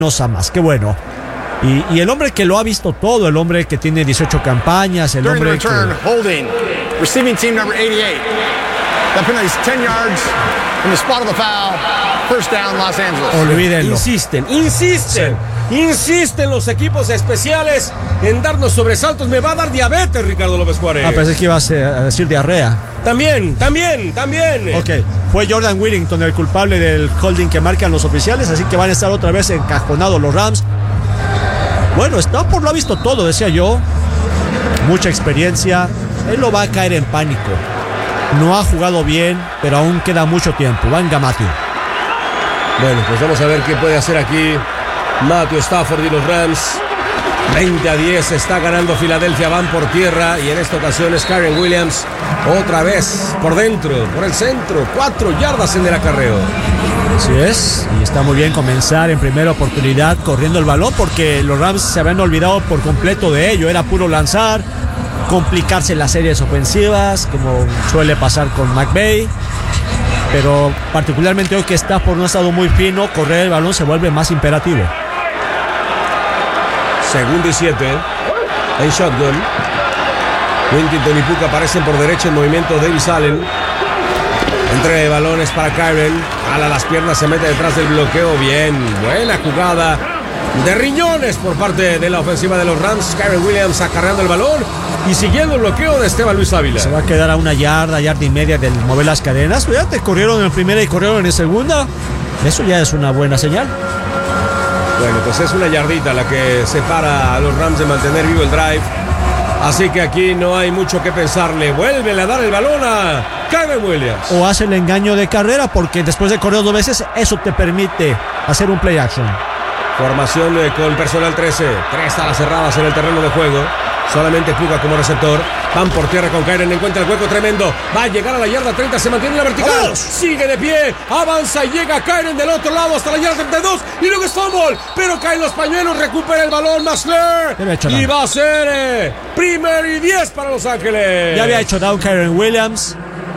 más, qué bueno. Y el hombre que lo ha visto todo, el hombre que tiene 18 campañas, el hombre que... Holding, receiving team number 88. That penalty is 10 yards from the spot of the foul. First down, Los Angeles. Olvídenlo. Insisten los equipos especiales en darnos sobresaltos. Me va a dar diabetes, Ricardo López Juárez. Pensé que ibas a decir diarrea. También. Ok, fue Jordan Whittington el culpable del holding que marcan los oficiales, así que van a estar otra vez encajonados los Rams. Bueno, Stafford lo ha visto todo, decía yo. Mucha experiencia. Él lo va a caer en pánico. No ha jugado bien, pero aún queda mucho tiempo. Venga, Matthew. Bueno, pues vamos a ver qué puede hacer aquí Matthew Stafford y los Rams. 20-10 está ganando Filadelfia, van por tierra y en esta ocasión es Kyren Williams otra vez por dentro, por el centro, 4 yardas en el acarreo. Así es, y está muy bien comenzar en primera oportunidad corriendo el balón porque los Rams se habían olvidado por completo de ello, era puro lanzar, complicarse las series ofensivas como suele pasar con McVay, pero particularmente hoy que Stafford no ha estado muy fino, correr el balón se vuelve más imperativo. Segundo y 7 en shotgun. Whittington y Puka aparecen por derecha en movimiento. Davis Allen entre balones para Kyren, jala las piernas, se mete detrás del bloqueo. Bien, buena jugada de riñones por parte de la ofensiva de los Rams. Kyren Williams acarreando el balón y siguiendo el bloqueo de Esteban Luis Ávila. Se va a quedar a una yarda y media del mover las cadenas. Fíjate, corrieron en primera y corrieron en segunda. Eso ya es una buena señal. Bueno, pues es una yardita la que separa a los Rams de mantener vivo el drive. Así que aquí no hay mucho que pensarle. Vuelven a dar el balón a Kyren Williams. O hace el engaño de carrera porque después de correr 2 veces, eso te permite hacer un play action. Formación con personal 13. 3 alas cerradas en el terreno de juego. Solamente Puka como receptor. Van por tierra con Kyren. Encuentra el hueco tremendo. Va a llegar a la yarda 30. Se mantiene en la vertical. ¡Vamos! Sigue de pie. Avanza y llega Kyren del otro lado hasta la yarda 32. Y luego es fumble. Pero caen los pañuelos. Recupera el balón. Masler. Y va a ser primer y 10 para Los Ángeles. Ya había hecho down Kyren Williams.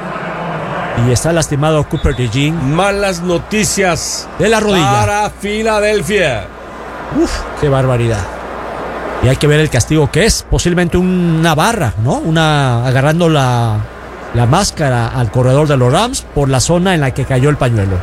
Y está lastimado Cooper DeJean. Malas noticias de la rodilla para Filadelfia. Uf, qué barbaridad. Y hay que ver el castigo que es. Posiblemente una barra, ¿no? Agarrando la máscara al corredor de los Rams por la zona en la que cayó el pañuelo.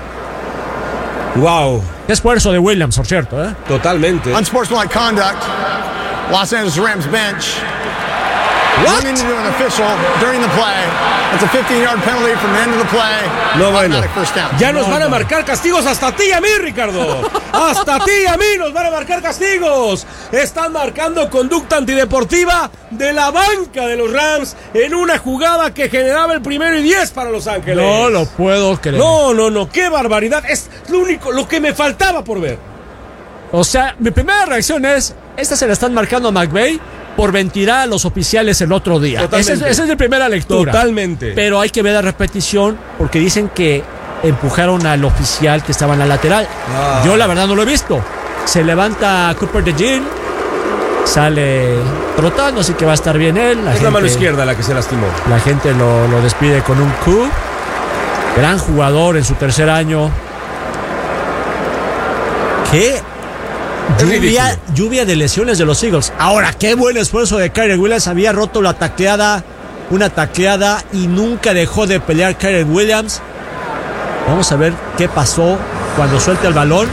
Wow. Qué esfuerzo de Williams, por cierto, ¿eh? Totalmente. Unsportsmanlike conduct. Los Angeles Rams bench. Running into an official during the play. It's a 15-yard penalty from the end of the play. No, bueno. Ya nos van a marcar castigos hasta a ti y a mí, Ricardo. Hasta a ti y a mí nos van a marcar castigos. Están marcando conducta antideportiva de la banca de los Rams en una jugada que generaba el primero y 10 para Los Ángeles. No lo puedo creer. No, qué barbaridad. Es lo que me faltaba por ver. O sea, mi primera reacción es, esta se la están marcando a McVay por ventilar a los oficiales el otro día. Esa es mi primera lectura. Totalmente. Pero hay que ver la repetición porque dicen que empujaron al oficial que estaba en la lateral. Yo la verdad no lo he visto. Se levanta Cooper DeJean, sale trotando, así que va a estar bien él. Es la mano izquierda la que se lastimó. La gente lo despide con un Q. Gran jugador en su tercer año. ¿Qué? Lluvia de lesiones de los Eagles. Ahora, qué buen esfuerzo de Kyren Williams. Había roto una tacleada y nunca dejó de pelear Kyren Williams. Vamos a ver qué pasó cuando suelta el balón.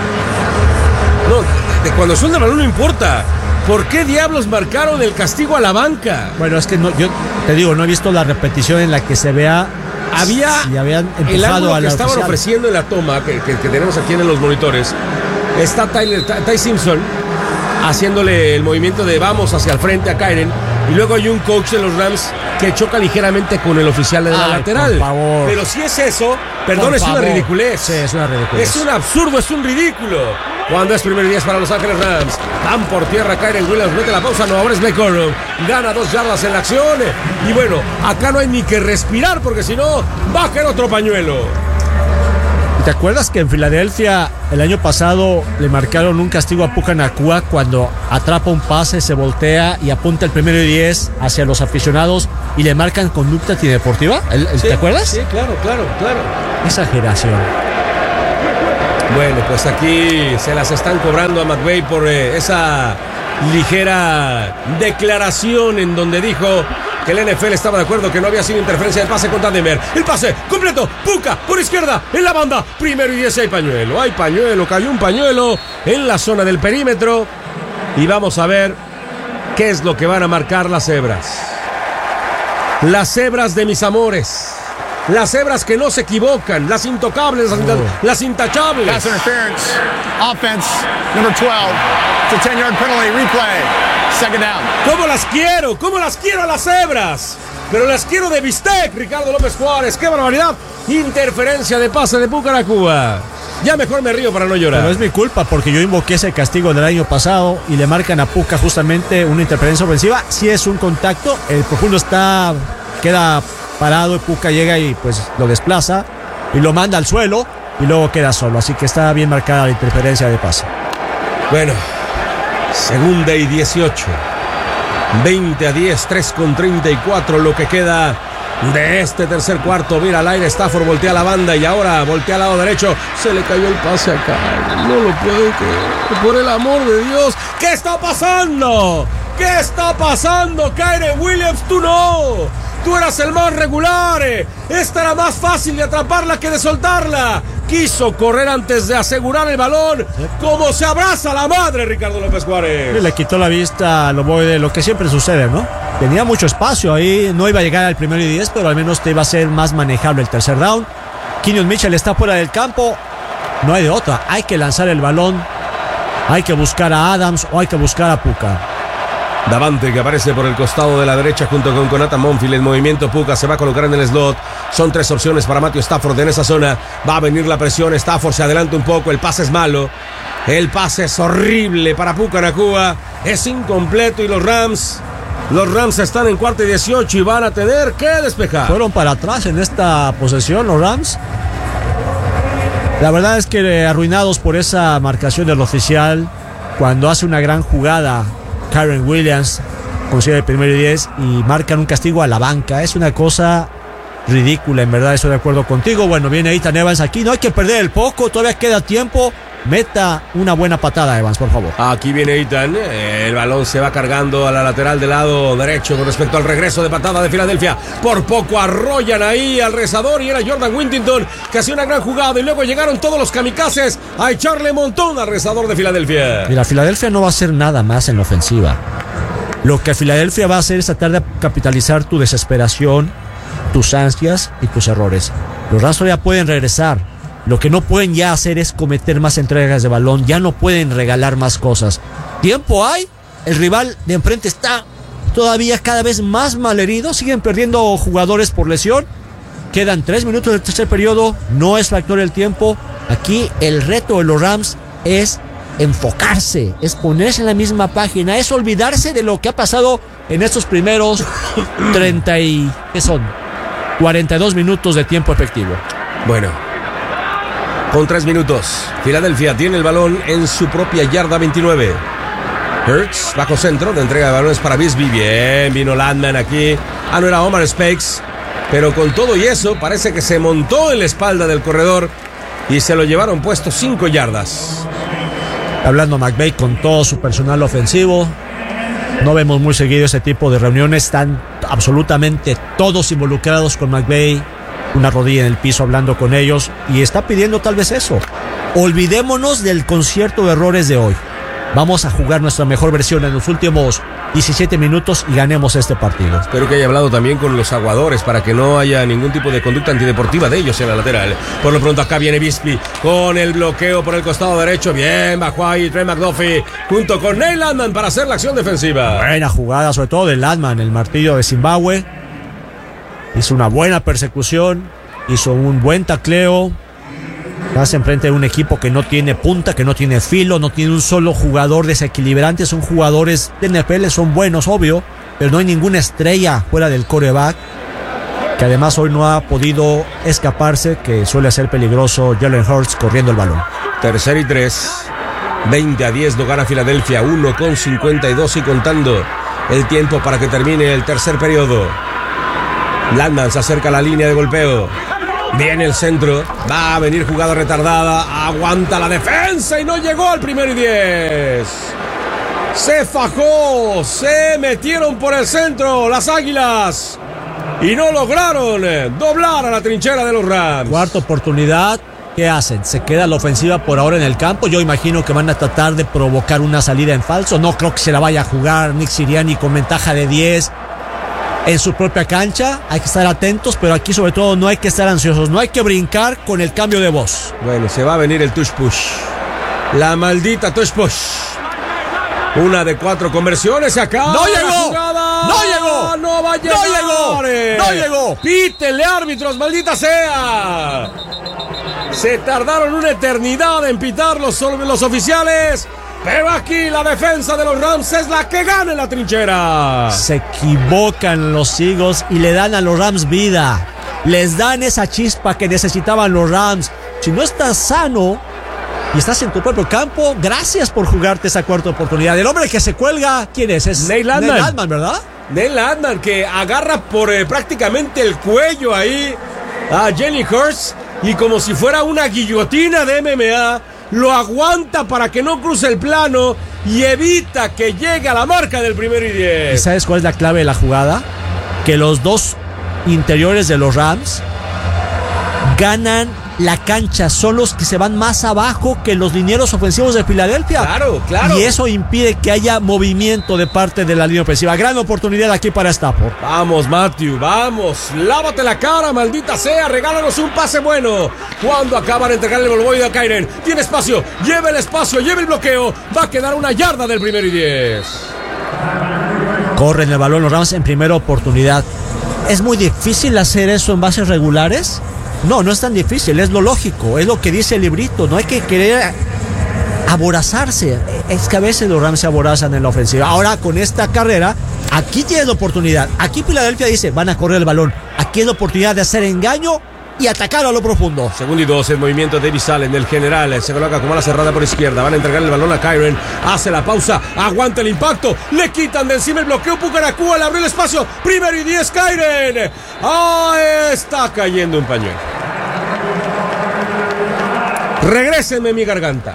No, cuando suelta el balón no importa. ¿Por qué diablos marcaron el castigo a la banca? Bueno, es que yo te digo, no he visto la repetición en la que se vea. Habían el ángulo a la que estaban oficial ofreciendo en la toma que tenemos aquí en los monitores. Está Ty Simpson haciéndole el movimiento de vamos hacia el frente a Kyren. Y luego hay un coach de los Rams que choca ligeramente con el oficial de la lateral. Por favor. Pero si es eso, perdón, es una ridiculez. Sí, es una ridiculez. Es un absurdo, es un ridículo. Cuando es primer 10 para Los Ángeles Rams. Van por tierra, Kyren Williams mete la pausa. No, ahora es Blake Corum. Gana 2 yardas en la acción. Y bueno, acá no hay ni que respirar porque si no, va a caer otro pañuelo. ¿Te acuerdas que en Filadelfia el año pasado le marcaron un castigo a Puka Nacua cuando atrapa un pase, se voltea y apunta el primero y 10 hacia los aficionados y le marcan conducta antideportiva? ¿Te acuerdas? Sí, claro. Exageración. Bueno, pues aquí se las están cobrando a McVay por esa ligera declaración en donde dijo que el NFL estaba de acuerdo que no había sido interferencia de pase contra Denver. El pase completo, Puka por izquierda, en la banda, 1st y 10, hay pañuelo, cayó un pañuelo en la zona del perímetro. Y vamos a ver qué es lo que van a marcar las cebras. Las cebras de mis amores. Las cebras que no se equivocan, las intocables, las intachables. Pass interference, offense, number 12. It's a 10-yard penalty, replay, 2nd down. ¿Cómo las quiero a las cebras? Pero las quiero de bistec, Ricardo López Juárez. ¡Qué barbaridad! Interferencia de pase de Puka Nacua. Ya mejor me río para no llorar. Pero es mi culpa porque yo invoqué ese castigo del año pasado y le marcan a Puka justamente una interferencia ofensiva. Si es un contacto, el profundo queda parado y Puka llega y pues lo desplaza y lo manda al suelo y luego queda solo. Así que está bien marcada la interferencia de pase. Bueno, 2nd y 18. 20-10, 3:34 lo que queda de este tercer cuarto. Mira al aire, Stafford voltea a la banda y ahora voltea al lado derecho. Se le cayó el pase acá. No lo puedo creer. Por el amor de Dios. ¿Qué está pasando? ¿Qué está pasando, Kyren Williams? Tú no. Tú eras el más regular. Esta era más fácil de atraparla que de soltarla. Quiso correr antes de asegurar el balón. Como se abraza la madre, Ricardo López Juárez. Le quitó la vista a lo que siempre sucede, ¿no? Tenía mucho espacio ahí. No iba a llegar al 1st y 10, pero al menos te iba a ser más manejable el tercer down. Kenyon Mitchell está fuera del campo. No hay de otra. Hay que lanzar el balón. Hay que buscar a Adams o hay que buscar a Puka. Davante que aparece por el costado de la derecha junto con Conata Monfils. El movimiento Puka se va a colocar en el slot. Son 3 opciones para Matthew Stafford en esa zona. Va a venir la presión. Stafford se adelanta un poco. El pase es malo. El pase es horrible para Puka Nacua. Es incompleto y los Rams están en 4th y 18 y van a tener que despejar. Fueron para atrás en esta posesión los Rams. La verdad es que arruinados por esa marcación del oficial. Cuando hace una gran jugada Kyren Williams consigue el 1st y 10 y marcan un castigo a la banca. Es una cosa ridícula, en verdad, estoy de acuerdo contigo. Bueno, viene Ethan Evans aquí, no hay que perder el poco, todavía queda tiempo. Meta una buena patada, Evans, por favor. Aquí viene Ethan, el balón se va cargando a la lateral del lado derecho con respecto al regreso de patada de Filadelfia. Por poco arrollan ahí al rezador y era Jordan Whittington que hacía una gran jugada y luego llegaron todos los kamikazes a echarle montón al rezador de Filadelfia. Mira, Filadelfia no va a hacer nada más en la ofensiva. Lo que Filadelfia va a hacer es tratar de capitalizar tu desesperación, tus ansias y tus errores. Los Rams ya pueden regresar. Lo que no pueden ya hacer es cometer más entregas de balón. Ya no pueden regalar más cosas. Tiempo hay. El rival de enfrente está todavía cada vez más malherido. Siguen perdiendo jugadores por lesión. Quedan 3 minutos del tercer periodo. No es factor el tiempo. Aquí el reto de los Rams es enfocarse, es ponerse en la misma página, es olvidarse de lo que ha pasado en estos primeros 42 minutos de tiempo efectivo. Bueno, con 3 minutos, Filadelfia tiene el balón en su propia yarda 29. Hurts, bajo centro, de entrega de balones para Bisbee. Bien, vino Landman aquí. No era Omar Speights, pero con todo y eso, parece que se montó en la espalda del corredor y se lo llevaron puesto 5 yardas. Hablando McVay con todo su personal ofensivo, no vemos muy seguido ese tipo de reuniones. Están absolutamente todos involucrados con McVay, una rodilla en el piso hablando con ellos, y está pidiendo tal vez eso. Olvidémonos del concierto de errores de hoy. Vamos a jugar nuestra mejor versión en los últimos 17 minutos y ganemos este partido. Espero que haya hablado también con los aguadores para que no haya ningún tipo de conducta antideportiva de ellos en la lateral. Por lo pronto acá viene Bisbee con el bloqueo por el costado derecho. Bien, bajó ahí Trey McDuffie junto con Neil Landman para hacer la acción defensiva. Buena jugada, sobre todo de Landman, el martillo de Zimbabue. Hizo una buena persecución, hizo un buen tacleo. Estás enfrente de un equipo que no tiene punta, que no tiene filo, no tiene un solo jugador desequilibrante. Son jugadores de NFL, son buenos, obvio, pero no hay ninguna estrella fuera del quarterback, que además hoy no ha podido escaparse, que suele ser peligroso Jalen Hurts corriendo el balón. 3rd y 3, 20-10 lo gana Filadelfia, 1:52 y contando el tiempo para que termine el tercer periodo. Landman se acerca a la línea de golpeo. Viene el centro, va a venir jugada retardada, aguanta la defensa y no llegó al 1-10. Se fajó, se metieron por el centro las Águilas y no lograron doblar a la trinchera de los Rams. Cuarta oportunidad, ¿qué hacen? Se queda la ofensiva por ahora en el campo. Yo imagino que van a tratar de provocar una salida en falso. No creo que se la vaya a jugar Nick Sirianni con ventaja de 10 en su propia cancha. Hay que estar atentos, pero aquí sobre todo no hay que estar ansiosos, no hay que brincar con el cambio de voz. Bueno, se va a venir el touch push, la maldita touch push. Una de 4 conversiones, se acaba. ¡No llegó! ¡No llegó! ¡No va a llegar! ¡No llegó! ¡No llegó! ¡Pítenle, árbitros, maldita sea! Se tardaron una eternidad en pitar los oficiales, pero aquí la defensa de los Rams es la que gana en la trinchera. Se equivocan los Eagles y le dan a los Rams vida. Les dan esa chispa que necesitaban los Rams. Si no estás sano y estás en tu propio campo, gracias por jugarte esa cuarta oportunidad. El hombre que se cuelga, ¿quién es? Es Neil Landman. Neil Landman, ¿verdad? Neil Landman, que agarra por prácticamente el cuello ahí a Jalen Hurts y como si fuera una guillotina de MMA, lo aguanta para que no cruce el plano y evita que llegue a la marca del 1-10. ¿Y sabes cuál es la clave de la jugada? Que los dos interiores de los Rams ganan la cancha, son los que se van más abajo que los linieros ofensivos de Filadelfia. Claro. Y eso impide que haya movimiento de parte de la línea ofensiva. Gran oportunidad aquí para Stafford. Vamos, Matthew, vamos. Lávate la cara, maldita sea. Regálanos un pase bueno. Cuando acaban de entregarle el volvoide a Kyren. Tiene espacio, lleva el espacio, lleva el bloqueo. Va a quedar una yarda del 1-10. Corren el balón los Rams en primera oportunidad. ¿Es muy difícil hacer eso en bases regulares? No es tan difícil, es lo lógico, es lo que dice el librito. No hay que querer aborazarse. Es que a veces los Rams se aborazan en la ofensiva. Ahora con esta carrera, aquí tienes la oportunidad. Aquí Filadelfia dice, van a correr el balón. Aquí es la oportunidad de hacer engaño y atacar a lo profundo. Segundo y 2, el movimiento de Davis Allen, el general, se coloca como a la cerrada por izquierda. Van a entregar el balón a Kyren, hace la pausa, aguanta el impacto, le quitan de encima el bloqueo. Puka Nacua, le abrió el espacio, 1-10, Kyren. Está cayendo un pañuelo. Regrésenme mi garganta.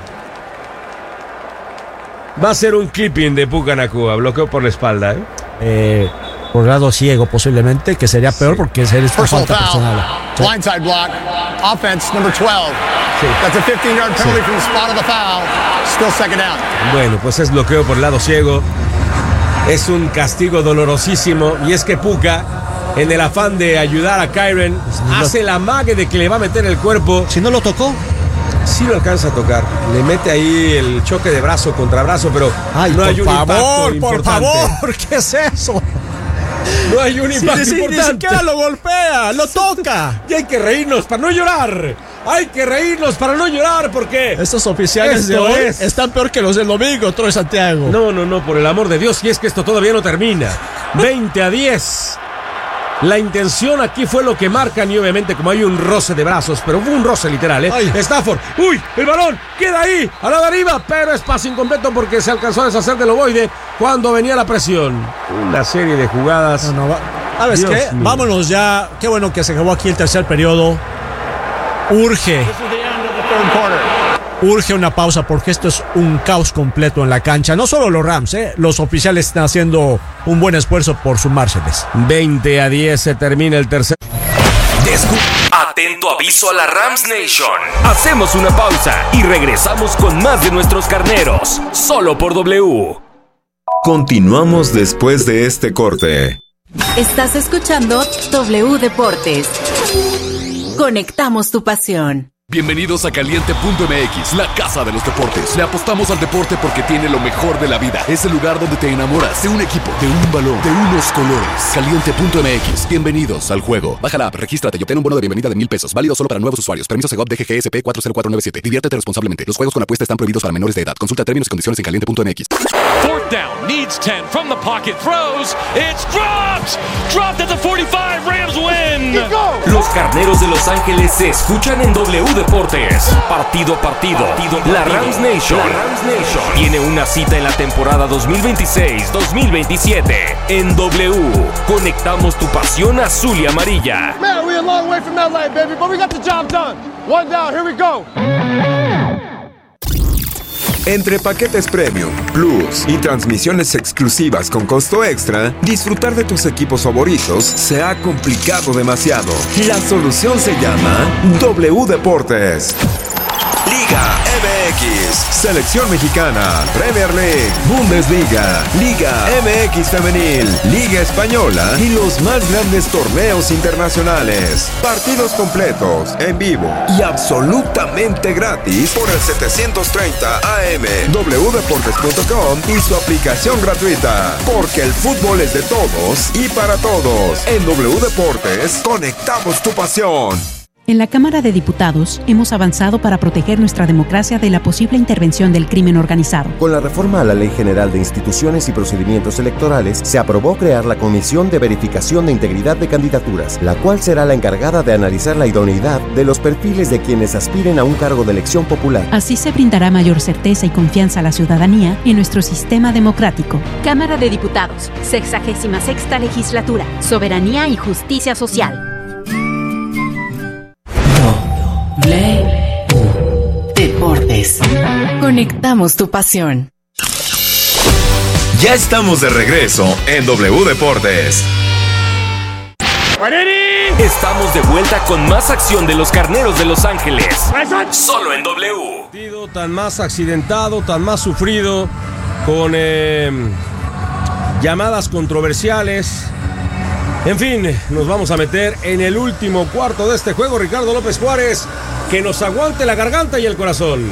Va a ser un clipping de Puka Nacua, bloqueo por la espalda, Por lado ciego posiblemente, que sería peor porque es falta personal. Blindside block. Offense number 12. That's a 15-yard penalty from the spot of the foul. Still second down. Bueno, pues es bloqueo por lado ciego. Es un castigo dolorosísimo. Y es que Puka, en el afán de ayudar a Kyren, hace la mague de que le va a meter el cuerpo. Si no lo tocó, sí lo alcanza a tocar. Le mete ahí el choque de brazo contra brazo, pero no hay un impacto importante. Por favor, ¿qué es eso? No hay un impacto importante. Ni siquiera lo golpea, lo toca. Y hay que reírnos para no llorar. Hay que reírnos para no llorar porque estos oficiales de hoy están peor que los del domingo, Troy Santiago. No, por el amor de Dios. Y es que esto todavía no termina. 20-10. La intención aquí fue lo que marcan y obviamente como hay un roce de brazos, pero fue un roce literal, Stafford, el balón queda ahí, a la de arriba, pero es pase incompleto porque se alcanzó a deshacer del ovoide cuando venía la presión. Una serie de jugadas. ¿Sabes qué? Vámonos ya. Qué bueno que se acabó aquí el tercer periodo. Urge una pausa porque esto es un caos completo en la cancha. No solo los Rams, los oficiales están haciendo un buen esfuerzo por sumárseles. 20-10 se termina el tercer. Atento aviso a la Rams Nation. Hacemos una pausa y regresamos con más de nuestros carneros. Solo por W. Continuamos después de este corte. Estás escuchando W Deportes. Conectamos tu pasión. Bienvenidos a Caliente.mx, la casa de los deportes. Le apostamos al deporte porque tiene lo mejor de la vida. Es el lugar donde te enamoras de un equipo, de un balón, de unos colores. Caliente.mx, bienvenidos al juego. Baja la app, regístrate y obtén un bono de bienvenida de $1,000. Válido solo para nuevos usuarios. Permiso Segov DGGSP 40497. Diviértete responsablemente. Los juegos con apuesta están prohibidos para menores de edad. Consulta términos y condiciones en Caliente.mx. Fourth down, needs 10, from the pocket, throws, it's dropped! Dropped at the 45, Rams win! Los Carneros de Los Ángeles se escuchan en W Deportes. Partido a partido. La Rams Nation tiene una cita en la temporada 2026-2027. En W, conectamos tu pasión azul y amarilla. Man, we're a long way from LA, baby, but we got the job done. One down, here we go. Entre paquetes Premium, Plus y transmisiones exclusivas con costo extra, disfrutar de tus equipos favoritos se ha complicado demasiado. La solución se llama W Deportes. Liga MX, Selección Mexicana, Premier League, Bundesliga, Liga MX Femenil, Liga Española y los más grandes torneos internacionales. Partidos completos, en vivo y absolutamente gratis por el 730 AM, wdeportes.com y su aplicación gratuita. Porque el fútbol es de todos y para todos. En W Deportes, conectamos tu pasión. En la Cámara de Diputados hemos avanzado para proteger nuestra democracia de la posible intervención del crimen organizado. Con la reforma a la Ley General de Instituciones y Procedimientos Electorales, se aprobó crear la Comisión de Verificación de Integridad de Candidaturas, la cual será la encargada de analizar la idoneidad de los perfiles de quienes aspiren a un cargo de elección popular. Así se brindará mayor certeza y confianza a la ciudadanía en nuestro sistema democrático. Cámara de Diputados, 66ª Legislatura, Soberanía y Justicia Social. Deportes. Conectamos tu pasión. Ya estamos de regreso en W Deportes. Estamos de vuelta con más acción de los Carneros de Los Ángeles. Solo en W. Tan más accidentado, tan más sufrido, con llamadas controversiales. En fin, nos vamos a meter en el último cuarto de este juego. Ricardo López Juárez, que nos aguante la garganta y el corazón.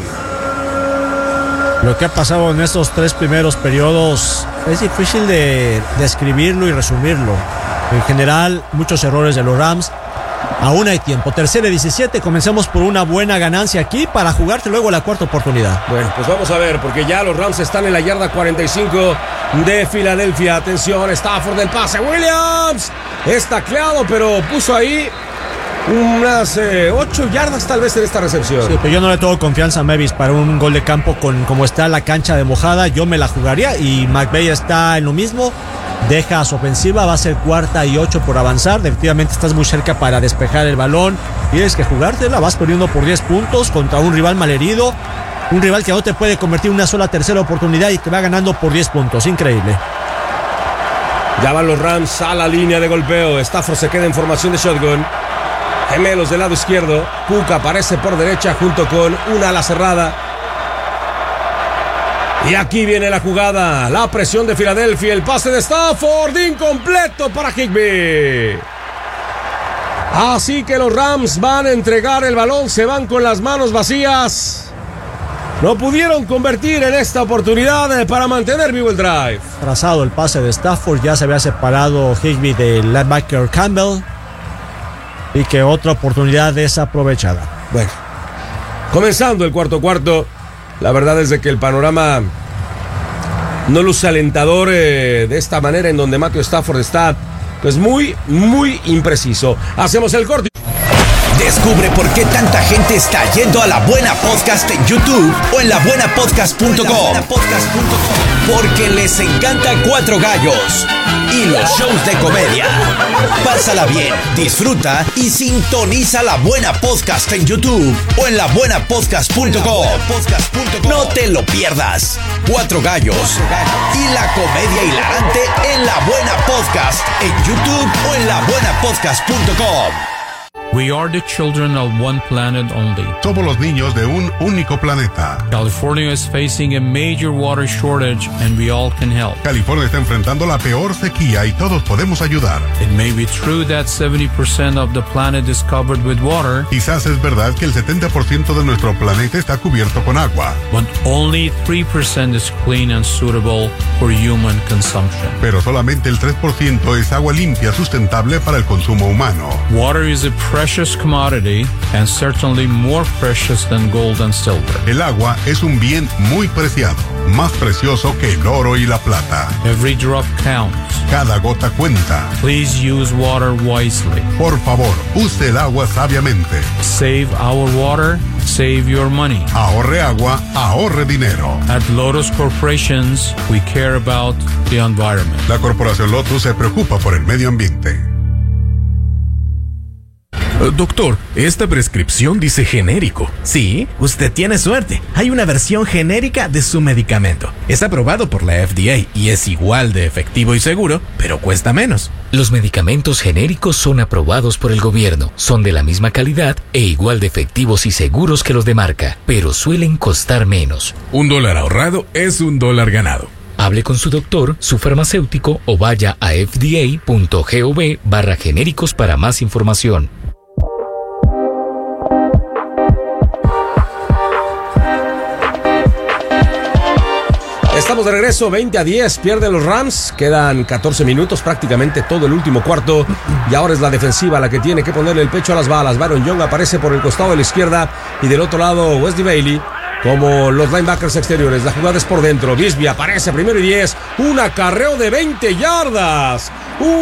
Lo que ha pasado en estos 3 primeros periodos es difícil de describirlo y resumirlo. En general, muchos errores de los Rams. Aún hay tiempo. 3ª y 17. Comencemos por una buena ganancia aquí para jugarte luego la cuarta oportunidad. Bueno, pues vamos a ver, porque ya los Rams están en la yarda 45 de Filadelfia. Atención, Stafford del pase. Williams es tacleado, pero puso ahí unas 8 yardas tal vez en esta recepción. Sí, pero yo no le tengo confianza a Mevis para un gol de campo con como está la cancha de mojada. Yo me la jugaría y McVay está en lo mismo. Deja a su ofensiva, va a ser 4ª y 8 por avanzar. Definitivamente estás muy cerca para despejar el balón. Tienes que jugártela, vas perdiendo por 10 puntos contra un rival malherido. Un rival que no te puede convertir en una sola tercera oportunidad y te va ganando por 10 puntos. Increíble. Ya van los Rams a la línea de golpeo. Stafford se queda en formación de shotgun. Gemelos del lado izquierdo. Cook aparece por derecha junto con una ala cerrada. Y aquí viene la jugada, la presión de Filadelfia, el pase de Stafford, incompleto para Higbee. Así que los Rams van a entregar el balón, se van con las manos vacías. No pudieron convertir en esta oportunidad para mantener vivo el drive. Trazado el pase de Stafford, ya se había separado Higbee del linebacker Campbell. Y que otra oportunidad desaprovechada. Bueno, comenzando el cuarto. La verdad es de que el panorama no luce alentador de esta manera, en donde Matthew Stafford está pues muy impreciso. Hacemos el corte. Descubre por qué tanta gente está yendo a La Buena Podcast en YouTube o en labuenapodcast.com. Porque les encanta Cuatro Gallos y los shows de comedia. Pásala bien, disfruta y sintoniza La Buena Podcast en YouTube o en labuenapodcast.com. No te lo pierdas. Cuatro Gallos y la comedia hilarante en La Buena Podcast en YouTube o en labuenapodcast.com. We are the children of one planet only. Somos los niños de un único planeta. California is facing a major water shortage and we all can help. California está enfrentando la peor sequía y todos podemos ayudar. It may be true that 70% of the planet is covered with water. Quizás es verdad que el 70% de nuestro planeta está cubierto con agua. But only 3% is clean and suitable for human consumption. Pero solamente el 3% es agua limpia sustentable para el consumo humano. Water is a precious commodity and certainly more precious than gold and silver. El agua es un bien muy preciado, más precioso que el oro y la plata. Every drop counts. Cada gota cuenta. Please use water wisely. Por favor, use el agua sabiamente. Save our water, save your money. Ahorre agua, ahorre dinero. At Lotus Corporations, we care about the environment. La Corporación Lotus se preocupa por el medio ambiente. Doctor, esta prescripción dice genérico. Sí, usted tiene suerte. Hay una versión genérica de su medicamento. Es aprobado por la FDA y es igual de efectivo y seguro, pero cuesta menos. Los medicamentos genéricos son aprobados por el gobierno, son de la misma calidad e igual de efectivos y seguros que los de marca, pero suelen costar menos. $1 ahorrado es $1 ganado. Hable con su doctor, su farmacéutico o vaya a fda.gov/genéricos para más información. Estamos de regreso, 20-10, pierden los Rams, quedan 14 minutos, prácticamente todo el último cuarto, y ahora es la defensiva la que tiene que ponerle el pecho a las balas. Byron Young aparece por el costado de la izquierda y del otro lado Wesley Bailey como los linebackers exteriores. La jugada es por dentro, Bisbee aparece primero y 10, un acarreo de 20 yardas,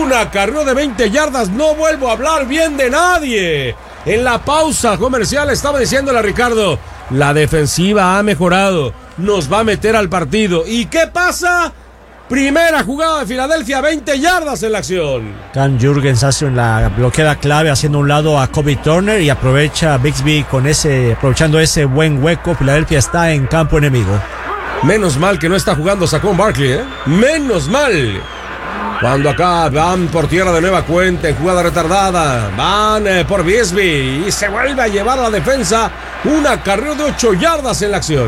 no vuelvo a hablar bien de nadie. En la pausa comercial estaba diciéndole a Ricardo, la defensiva ha mejorado, nos va a meter al partido. ¿Y qué pasa? Primera jugada de Filadelfia, 20 yardas en la acción. Cam Jurgens hace una bloqueada clave haciendo un lado a Kobe Turner y aprovecha Bixby aprovechando ese buen hueco. Filadelfia está en campo enemigo. Menos mal que no está jugando Saquon Barkley, ¿eh? Menos mal. Cuando acá van por tierra de nueva cuenta en jugada retardada, van por Bisbee y se vuelve a llevar a la defensa un acarreo de 8 yardas en la acción.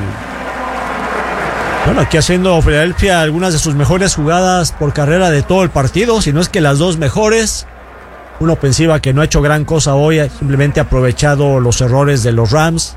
Bueno, aquí haciendo Filadelfia algunas de sus mejores jugadas por carrera de todo el partido, si no es que las dos mejores. Una ofensiva que no ha hecho gran cosa hoy, simplemente ha aprovechado los errores de los Rams.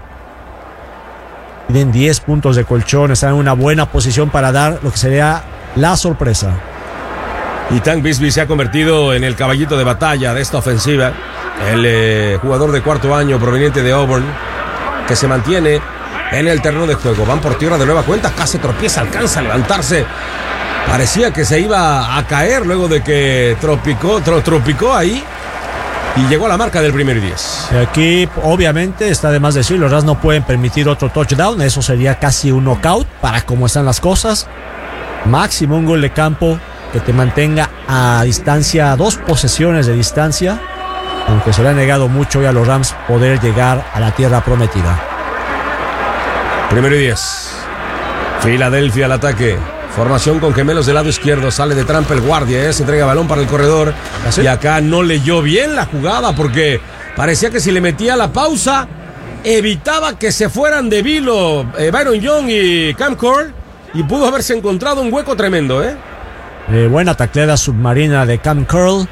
Tienen 10 puntos de colchón, están en una buena posición para dar lo que sería la sorpresa. Y Tank Bisbee se ha convertido en el caballito de batalla de esta ofensiva. El jugador de cuarto año proveniente de Auburn, que se mantiene en el terreno de juego. Van por tierra de nueva cuenta, casi tropieza, alcanza a levantarse. Parecía que se iba a caer luego de que tropicó ahí y llegó a la marca del primer y 10. Aquí obviamente está de más decir, los Rams no pueden permitir otro touchdown, eso sería casi un knockout para cómo están las cosas. Máximo un gol de campo que te mantenga a distancia, 2 posesiones de distancia, aunque se le ha negado mucho hoy a los Rams poder llegar a la tierra prometida. Primero y 10. Filadelfia al ataque. Formación con gemelos del lado izquierdo. Sale de trampa el guardia, se entrega balón para el corredor. ¿Así? Y acá no leyó bien la jugada porque parecía que si le metía la pausa evitaba que se fueran de vilo Byron Young y Cam Curl, y pudo haberse encontrado un hueco tremendo, buena tacleada submarina de Cam Curl.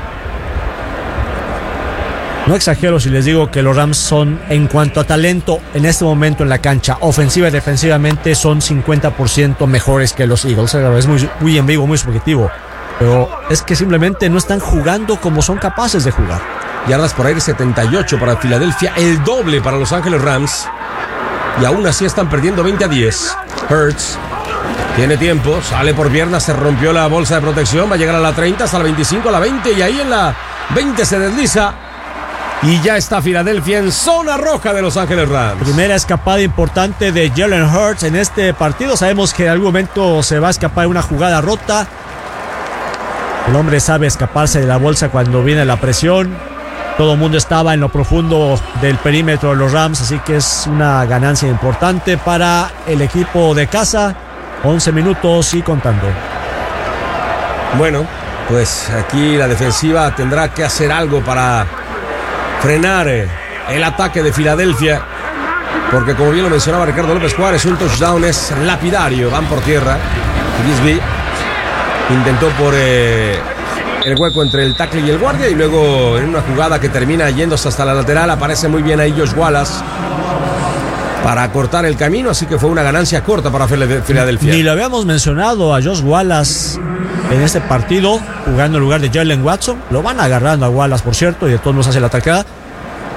No exagero si les digo que los Rams son, en cuanto a talento, en este momento en la cancha, ofensiva y defensivamente, son 50% mejores que los Eagles. Es muy en vivo, muy subjetivo, pero es que simplemente no están jugando como son capaces de jugar. Yardas por aire 78 para Filadelfia, el doble para Los Ángeles Rams, y aún así están perdiendo 20-10. Hurts tiene tiempo, sale por piernas, se rompió la bolsa de protección, va a llegar a la 30, hasta la 25, a la 20, y ahí en la 20 se desliza. Y ya está Filadelfia en zona roja de Los Ángeles Rams. Primera escapada importante de Jalen Hurts en este partido. Sabemos que en algún momento se va a escapar una jugada rota. El hombre sabe escaparse de la bolsa cuando viene la presión. Todo el mundo estaba en lo profundo del perímetro de los Rams, así que es una ganancia importante para el equipo de casa. 11 minutos y contando. Bueno, pues aquí la defensiva tendrá que hacer algo para frenar el ataque de Filadelfia, porque como bien lo mencionaba Ricardo López Juárez, un touchdown es lapidario. Van por tierra. Bisbee intentó por el hueco entre el tackle y el guardia, y luego en una jugada que termina yéndose hasta la lateral aparece muy bien ahí Josh Wallace para cortar el camino, así que fue una ganancia corta para Filadelfia. Ni lo habíamos mencionado a Josh Wallace en este partido, jugando en lugar de Jalen Watson. Lo van agarrando a Wallace, por cierto, y de todos modos hace la atacada.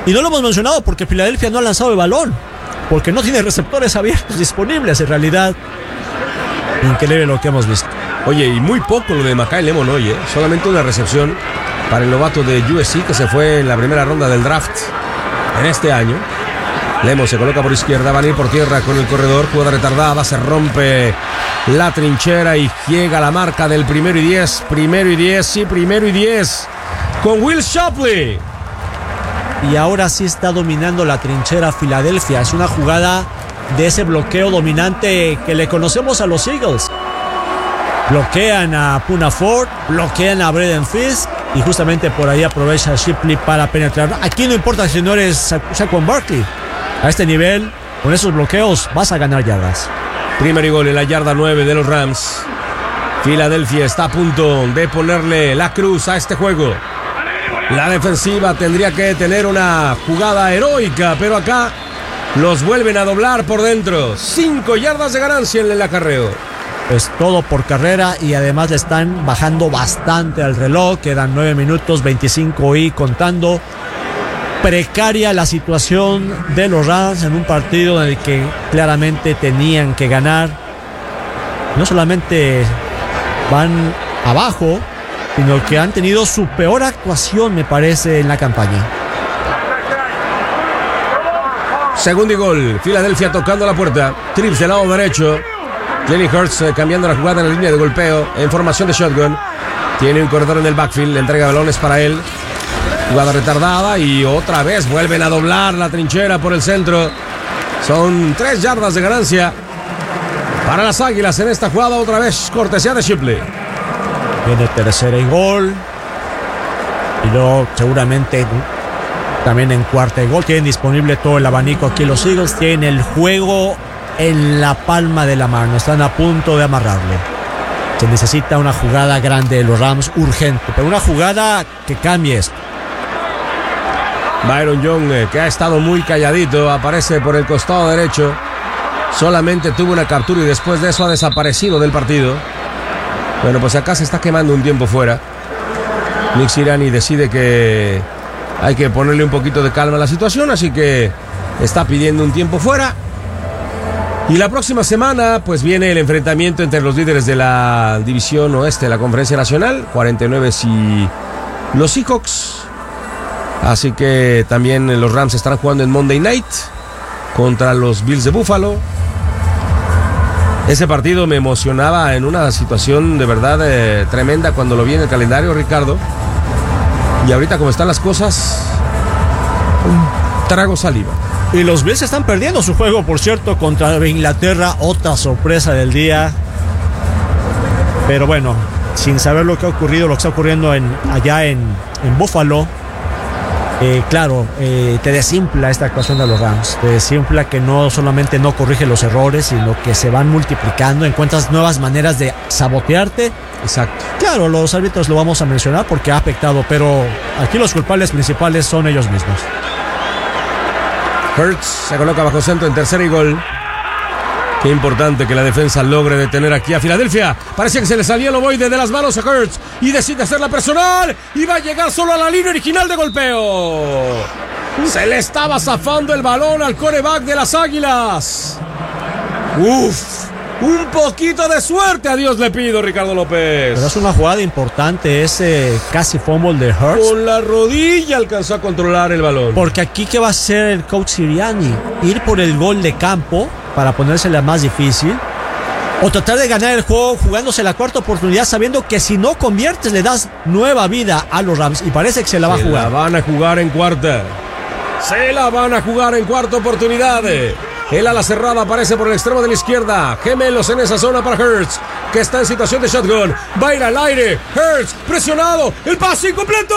Y no lo hemos mencionado porque Filadelfia no ha lanzado el balón, porque no tiene receptores abiertos disponibles. En realidad, increíble lo que hemos visto. Oye, y muy poco lo de Makai Lemon hoy, solamente una recepción para el novato de USC que se fue en la primera ronda del draft en este año. Lemon se coloca por izquierda, van a ir por tierra con el corredor, jugada retardada, se rompe la trinchera y llega la marca del 1º y 10. 1º y 10, sí, 1º y 10 con Will Shapley. Y ahora sí está dominando la trinchera Filadelfia. Es una jugada de ese bloqueo dominante que le conocemos a los Eagles. Bloquean a Poona Ford, bloquean a Braden Fisk y justamente por ahí aprovecha Shipley para penetrar. Aquí no importa si no eres Saquon Barkley. A este nivel, con esos bloqueos, vas a ganar yardas. Primer y gol en la yarda 9 de los Rams. Filadelfia está a punto de ponerle la cruz a este juego. La defensiva tendría que tener una jugada heroica, pero acá los vuelven a doblar por dentro. 5 yardas de ganancia en el acarreo. Es todo por carrera y además le están bajando bastante al reloj. Quedan 9 minutos, 25 y contando. Precaria la situación de los Rams en un partido en el que claramente tenían que ganar. No solamente van abajo, sino que han tenido su peor actuación, me parece, en la campaña. Segundo y gol. Filadelfia tocando la puerta. Trips del lado derecho. Jalen Hurts cambiando la jugada en la línea de golpeo en formación de shotgun. Tiene un corredor en el backfield. Le entrega balones para él. Jugada retardada y otra vez vuelven a doblar la trinchera por el centro. Son 3 yardas de ganancia para las Águilas en esta jugada. Otra vez cortesía de Shipley. Viene tercera y gol. Y luego seguramente también en cuarta y gol. Tienen disponible todo el abanico aquí los Eagles. Tienen el juego en la palma de la mano. Están a punto de amarrarlo. Se necesita una jugada grande de los Rams, urgente. Pero una jugada que cambie esto. Byron Young, que ha estado muy calladito, aparece por el costado derecho. Solamente tuvo una captura y después de eso ha desaparecido del partido. Bueno, pues acá se está quemando un tiempo fuera. Nick Sirianni decide que hay que ponerle un poquito de calma a la situación, así que está pidiendo un tiempo fuera. Y la próxima semana, pues viene el enfrentamiento entre los líderes de la división oeste de la Conferencia Nacional, 49 y los Seahawks. Así que también los Rams estarán jugando en Monday Night contra los Bills de Buffalo. Ese partido me emocionaba en una situación de verdad tremenda cuando lo vi en el calendario, Ricardo. Y ahorita como están las cosas, un trago saliva. Y los Bills están perdiendo su juego, por cierto, contra Inglaterra. Otra sorpresa del día. Pero bueno, sin saber lo que ha ocurrido, lo que está ocurriendo allá en Buffalo. Claro, te desinfla esta actuación de los Rams. Te desinfla que no solamente no corrige los errores, sino que se van multiplicando. Encuentras nuevas maneras de sabotearte. Exacto. Claro, los árbitros lo vamos a mencionar porque ha afectado, pero aquí los culpables principales son ellos mismos. Hurts se coloca bajo centro en tercera y gol. Qué importante que la defensa logre detener aquí a Filadelfia. Parece que se le salió el ovoide de las manos a Hurts y decide hacerla personal y va a llegar solo a la línea original de golpeo. Se le estaba zafando el balón al quarterback de las Águilas. Un poquito de suerte a Dios le pido, Ricardo López. Pero es una jugada importante, ese casi fumble de Hurts. Con la rodilla alcanzó a controlar el balón. Porque aquí, ¿qué va a hacer el coach Sirianni? Ir por el gol de campo para ponérsela más difícil, o tratar de ganar el juego jugándose la cuarta oportunidad, sabiendo que si no conviertes le das nueva vida a los Rams, y parece que se la va a jugar. La van a jugar en cuarta. Se la van a jugar en cuarta oportunidad. El ala cerrada aparece por el extremo de la izquierda. Gemelos en esa zona para Hurts, que está en situación de shotgun. Va a ir al aire. Hurts presionado. El pase incompleto.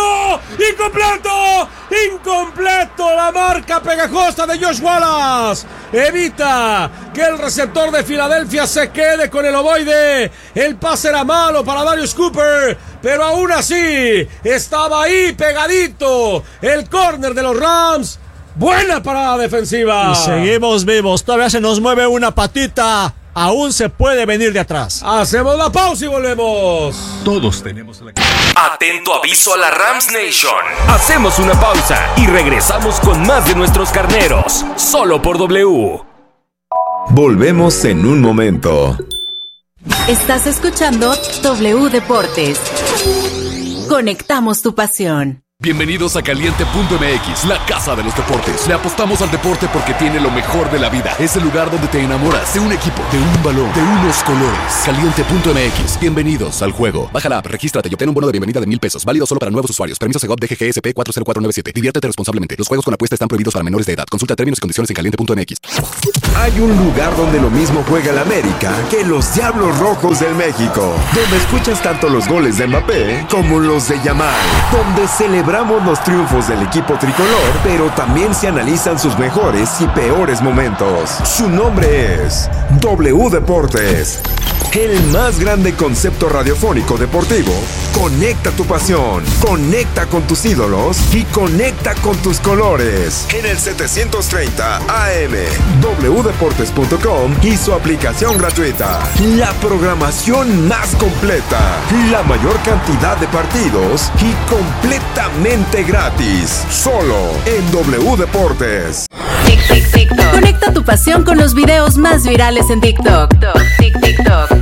Incompleto. La marca pegajosa de Josh Wallace evita que el receptor de Filadelfia se quede con el ovoide. El pase era malo para Darius Cooper, pero aún así estaba ahí pegadito el córner de los Rams. Buena parada defensiva. Y seguimos vivos. Todavía se nos mueve una patita aún se puede venir de atrás. Hacemos la pausa y volvemos. Todos tenemos la... Atento aviso a la Rams Nation. Hacemos una pausa y regresamos con más de nuestros carneros, solo por W. Volvemos en un momento. Estás escuchando W Deportes. Conectamos tu pasión. Bienvenidos a Caliente.mx, la casa de los deportes. Le apostamos al deporte porque tiene lo mejor de la vida. Es el lugar donde te enamoras de un equipo, de un balón, de unos colores. Caliente.mx, bienvenidos al juego. Baja la app, regístrate y obtén un bono de bienvenida de $1,000. Válido solo para nuevos usuarios. Permiso Segov DGGSP 40497. Diviértete responsablemente. Los juegos con apuesta están prohibidos para menores de edad. Consulta términos y condiciones en Caliente.mx. Hay un lugar donde lo mismo juega el América que los Diablos Rojos del México. Donde escuchas tanto los goles de Mbappé como los de Yamal. Donde celebramos los triunfos del equipo tricolor, pero también se analizan sus mejores y peores momentos. Su nombre es W Deportes. El más grande concepto radiofónico deportivo. Conecta tu pasión, conecta con tus ídolos y conecta con tus colores. En el 730 AM, wdeportes.com y su aplicación gratuita. La programación más completa, la mayor cantidad de partidos y completamente gratis. Solo en W Deportes. TikTok. Conecta tu pasión con los videos más virales en TikTok. TikTok.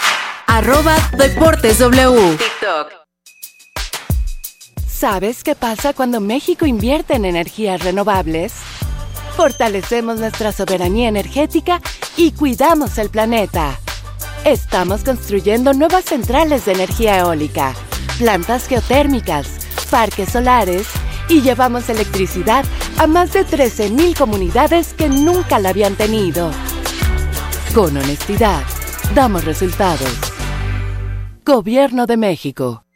@DeportesW. TikTok. ¿Sabes qué pasa cuando México invierte en energías renovables? Fortalecemos nuestra soberanía energética y cuidamos el planeta. Estamos construyendo nuevas centrales de energía eólica, plantas geotérmicas, parques solares y llevamos electricidad a más de 13,000 comunidades que nunca la habían tenido. Con honestidad, damos resultados. Gobierno de México.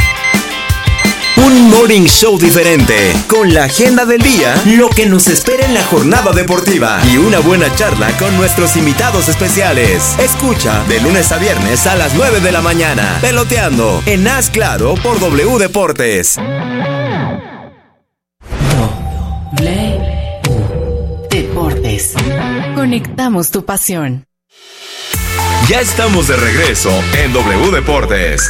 Un morning show diferente, con la agenda del día, lo que nos espera en la jornada deportiva y una buena charla con nuestros invitados especiales. Escucha de lunes a viernes a las 9 de la mañana, Peloteando, en Haz Claro por W Deportes. W Deportes. Conectamos tu pasión. Ya estamos de regreso en W Deportes.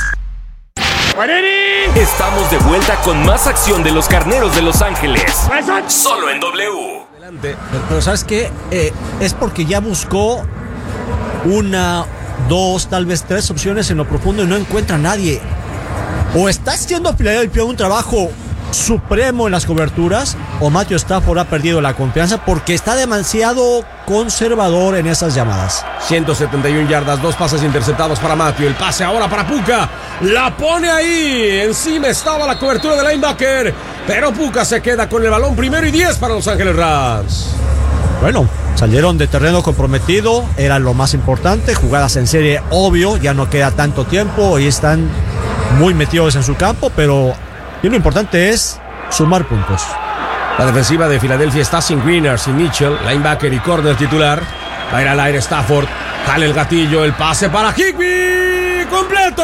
Estamos de vuelta con más acción de los carneros de Los Ángeles. Solo en W. Pero ¿sabes qué? Es porque ya buscó una, dos, tal vez tres opciones en lo profundo y no encuentra a nadie. O está haciendo Philadelphia un trabajo supremo en las coberturas, o Matthew Stafford ha perdido la confianza porque está demasiado conservador en esas llamadas. 171 yardas, 2 pases interceptados para Matthew. El pase ahora para Puka. La pone ahí. Encima estaba la cobertura del linebacker. Pero Puka se queda con el balón. 1º y 10 para Los Ángeles Rams. Bueno, salieron de terreno comprometido. Era lo más importante. Jugadas en serie, obvio. Ya no queda tanto tiempo. Y están muy metidos en su campo. Pero y lo importante es sumar puntos. La defensiva de Filadelfia está sin Greener, sin Mitchell, linebacker y corner titular. Va a ir al aire Stafford. Jale el gatillo, el pase para Higbee. ¡Completo!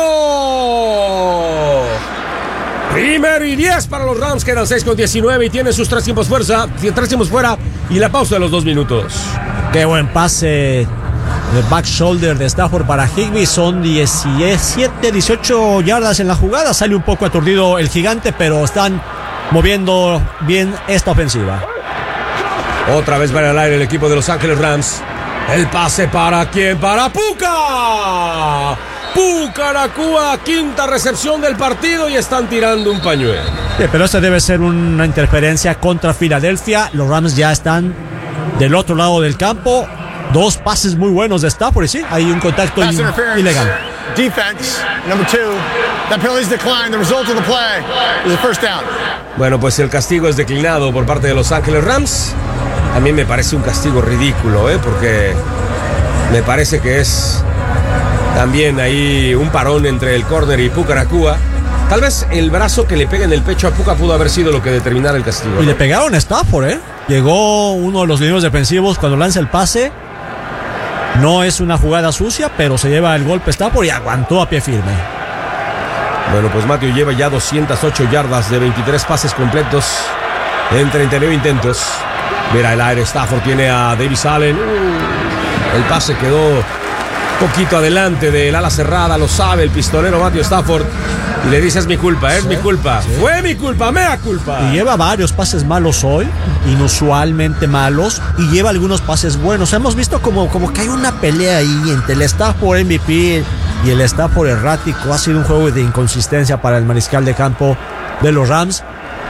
1º y 10 para los Rams. Quedan 6:19 y tienen sus 3 tiempos fuera. Y la pausa de los 2 minutos. Qué buen pase de back shoulder de Stafford para Higbee. Son 17, 18 yardas en la jugada. Sale un poco aturdido el gigante, pero están moviendo bien esta ofensiva. Otra vez va al aire el equipo de Los Ángeles Rams. El pase para ¿quién? Para Puka. Puka Nacua, 5ª recepción del partido y están tirando un pañuelo. Sí, pero esta debe ser una interferencia contra Filadelfia. Los Rams ya están del otro lado del campo. 2 pases muy buenos de Stafford y sí, hay un contacto ilegal. Defense, number 2. That penalty's declined. The result of the play is a first down. Bueno, pues el castigo es declinado por parte de Los Ángeles Rams. A mí me parece un castigo ridículo, porque me parece que es también ahí un parón entre el córner y Puka Nacua. Tal vez el brazo que le pega en el pecho a Puka pudo haber sido lo que determinara el castigo. Y le pegaron a Stafford, Llegó uno de los lineros defensivos cuando lanza el pase. No es una jugada sucia, pero se lleva el golpe Stafford y aguantó a pie firme. Bueno, pues Matthew lleva ya 208 yardas de 23 pases completos en 39 intentos. Mira el aire, Stafford tiene a Davis Allen. El pase quedó poquito adelante del ala cerrada, lo sabe el pistolero Matthew Stafford, y le dice: es mi culpa, es mi culpa, fue mi culpa, mea culpa. Y lleva varios pases malos hoy, inusualmente malos, y lleva algunos pases buenos. Hemos visto como que hay una pelea ahí entre el Stafford MVP y el Stafford errático. Ha sido un juego de inconsistencia para el mariscal de campo de los Rams,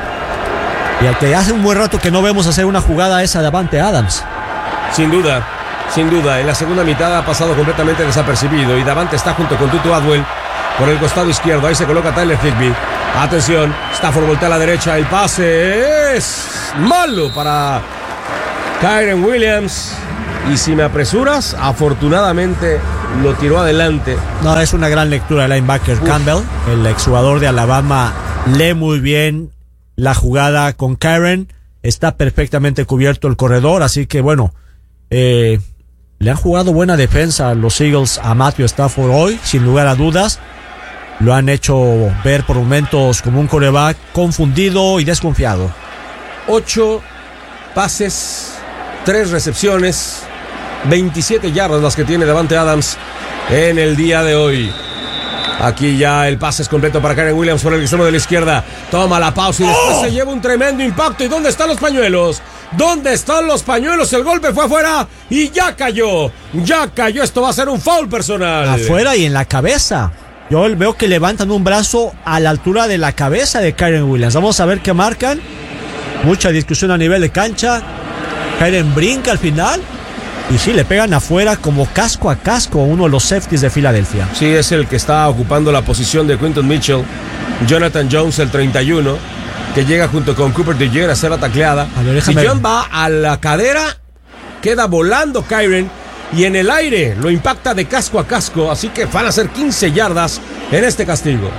y al que hace un buen rato que no vemos hacer una jugada esa de Davante Adams. Sin duda, en la segunda mitad ha pasado completamente desapercibido, y Davante está junto con Tutu Atwell por el costado izquierdo. Ahí se coloca Tyler Higbee. Atención, Stafford voltea a la derecha, el pase es malo para Kyren Williams, y si me apresuras, afortunadamente lo tiró adelante. No, es una gran lectura del linebacker Campbell, el exjugador de Alabama. Lee muy bien la jugada con Kyren, está perfectamente cubierto el corredor, así que bueno, le han jugado buena defensa los Eagles a Matthew Stafford hoy, sin lugar a dudas. Lo han hecho ver por momentos como un quarterback confundido y desconfiado. 8 pases, 3 recepciones, 27 yardas las que tiene Davante Adams en el día de hoy. Aquí ya el pase es completo para Kyren Williams por el extremo de la izquierda. Toma la pausa y después se lleva un tremendo impacto. ¿Y dónde están los pañuelos? ¿Dónde están los pañuelos? El golpe fue afuera y ya cayó. Ya cayó. Esto va a ser un foul personal. Afuera y en la cabeza. Yo veo que levantan un brazo a la altura de la cabeza de Kyren Williams. Vamos a ver qué marcan. Mucha discusión a nivel de cancha. Kyren brinca al final. Y sí, le pegan afuera como casco a casco uno de los safeties de Filadelfia. Sí, es el que está ocupando la posición de Quinton Mitchell. Jonathan Jones, el 31, que llega junto con Cooper DeJear a hacer la tacleada. Y John va a la cadera, queda volando Kyren, y en el aire lo impacta de casco a casco. Así que van a ser 15 yardas en este castigo.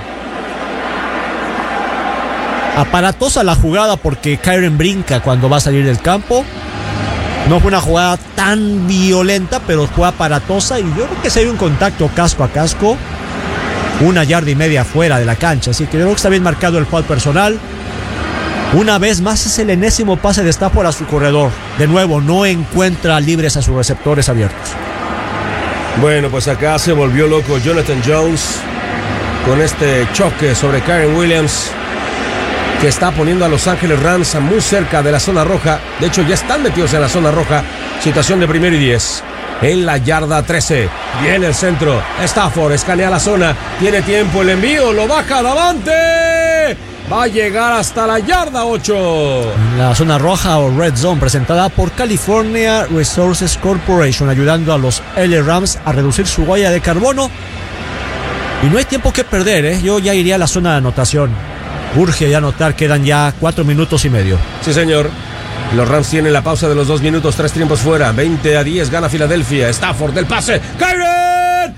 Aparatosa la jugada porque Kyren brinca cuando va a salir del campo. No fue una jugada tan violenta, pero fue aparatosa, y yo creo que si hay un contacto casco a casco, 1 yarda y media fuera de la cancha. Así que yo creo que está bien marcado el foul personal. Una vez más es el enésimo pase de Stafford a su corredor. De nuevo, no encuentra libres a sus receptores abiertos. Bueno, pues acá se volvió loco Jonathan Jones con este choque sobre Kyren Williams, que está poniendo a Los Ángeles Rams muy cerca de la zona roja. De hecho, ya están metidos en la zona roja. Situación de 1st y 10. En la yarda 13. Viene el centro. Stafford escanea la zona. Tiene tiempo el envío. Lo baja Davante. Va a llegar hasta la yarda 8. La zona roja o Red Zone, presentada por California Resources Corporation, ayudando a los LA Rams a reducir su huella de carbono. Y no hay tiempo que perder, Yo ya iría a la zona de anotación. Urge ya anotar, quedan ya 4 minutos y medio. Sí, señor. Los Rams tienen la pausa de los 2 minutos, 3 tiempos fuera. 20-10 gana Filadelfia. Stafford del pase. ¡Kyren!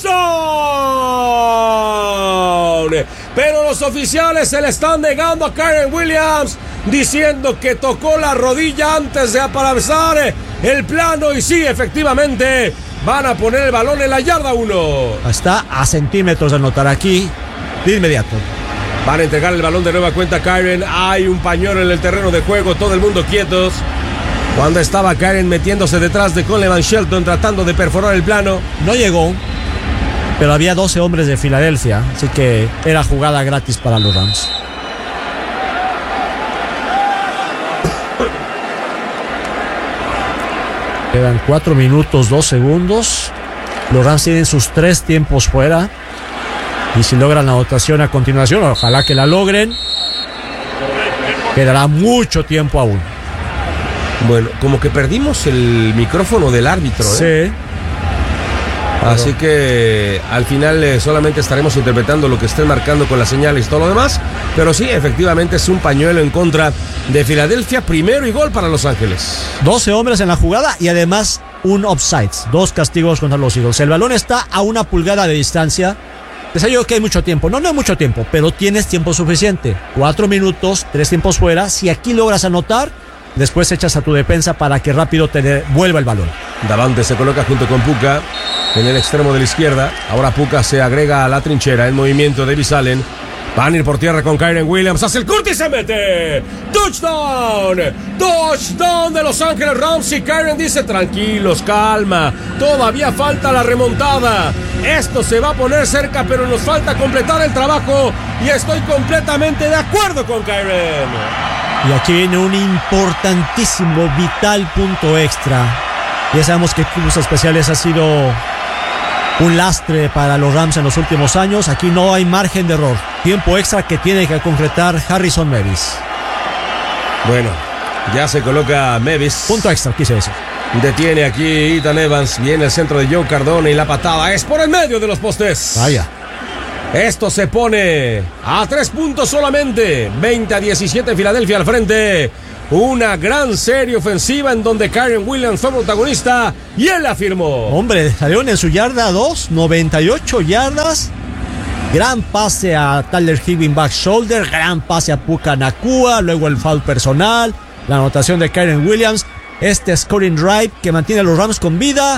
¡Touchdown! Pero los oficiales se le están negando a Kyren Williams, diciendo que tocó la rodilla antes de atravesar el plano. Y sí, efectivamente, van a poner el balón en la yarda 1. Está a centímetros de anotar aquí de inmediato. Van a entregar el balón de nueva cuenta a Kyren. Hay un pañuelo en el terreno de juego, todo el mundo quietos. Cuando estaba Kyren metiéndose detrás de Coleman Shelton, tratando de perforar el plano. No llegó, pero había 12 hombres de Filadelfia, así que era jugada gratis para los Rams. Quedan 4 minutos, 2 segundos. Los Rams tienen sus 3 tiempos fuera. Y si logran la anotación a continuación, ojalá que la logren, quedará mucho tiempo aún. Bueno, como que perdimos el micrófono del árbitro, Sí. Así que al final solamente estaremos interpretando lo que estén marcando con las señales y todo lo demás. Pero sí, efectivamente es un pañuelo en contra de Filadelfia. Primero y gol para Los Ángeles. 12 hombres en la jugada y además un offsides. 2 castigos contra los Eagles. El balón está a 1 pulgada de distancia. Decía yo que hay mucho tiempo. No hay mucho tiempo, pero tienes tiempo suficiente. 4 minutos, 3 tiempos fuera. Si aquí logras anotar, después echas a tu defensa para que rápido te devuelva el balón. Davante se coloca junto con Puka en el extremo de la izquierda. Ahora Puka se agrega a la trinchera. En movimiento Davis Allen. Van a ir por tierra con Kyren Williams. Hace el corte y se mete. ¡Touchdown! ¡Touchdown de Los Ángeles Rams! Y Kyren dice, tranquilos, calma. Todavía falta la remontada. Esto se va a poner cerca, pero nos falta completar el trabajo. Y estoy completamente de acuerdo con Kyren. Y aquí viene un importantísimo, vital punto extra. Ya sabemos que equipos especiales ha sido un lastre para los Rams en los últimos años. Aquí no hay margen de error. Tiempo extra que tiene que concretar Harrison Mevis. Bueno, ya se coloca Mevis. Punto extra, quise decir. Detiene aquí Ethan Evans. Viene el centro de Joe Cardone y la patada es por el medio de los postes. Vaya. Esto se pone a 3 puntos solamente. 20-17 Filadelfia al frente. Una gran serie ofensiva en donde Kyren Williams fue protagonista y él afirmó. Hombre, salieron en su yarda 2, 98 yardas. Gran pase a Tyler Higbee back shoulder, gran pase a Puka Nacua, luego el foul personal, la anotación de Kyren Williams. Este scoring drive que mantiene a los Rams con vida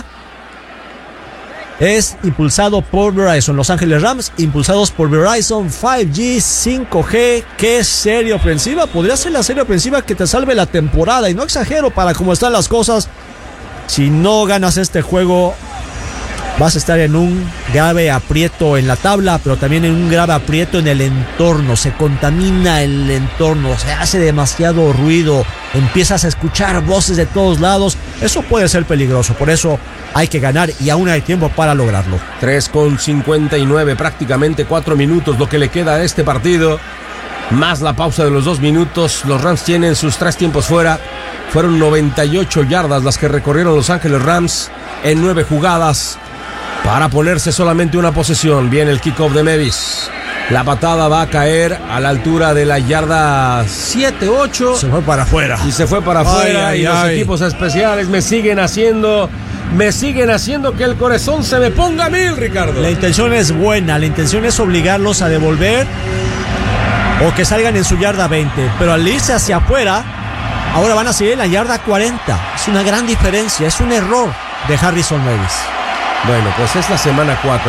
es impulsado por Verizon. Los Ángeles Rams impulsados por Verizon 5G, 5G. Qué serie ofensiva. Podría ser la serie ofensiva que te salve la temporada. Y no exagero para cómo están las cosas. Si no ganas este juego, vas a estar en un grave aprieto en la tabla, pero también en un grave aprieto en el entorno. Se contamina el entorno, se hace demasiado ruido, empiezas a escuchar voces de todos lados. Eso puede ser peligroso, por eso hay que ganar y aún hay tiempo para lograrlo. 3:59, prácticamente 4 minutos lo que le queda a este partido, más la pausa de los 2 minutos. Los Rams tienen sus 3 tiempos fuera. Fueron 98 yardas las que recorrieron Los Ángeles Rams en 9 jugadas para ponerse solamente una posesión. Viene el kickoff de Mevis. La patada va a caer a la altura de la yarda 7-8. Se fue para afuera. Y se fue para afuera. Y los equipos especiales me siguen haciendo que el corazón se me ponga a 1000, Ricardo. La intención es buena, la intención es obligarlos a devolver o que salgan en su yarda 20. Pero al irse hacia afuera, ahora van a seguir en la yarda 40. Es una gran diferencia, es un error de Harrison Mevis. Bueno, pues es la semana 4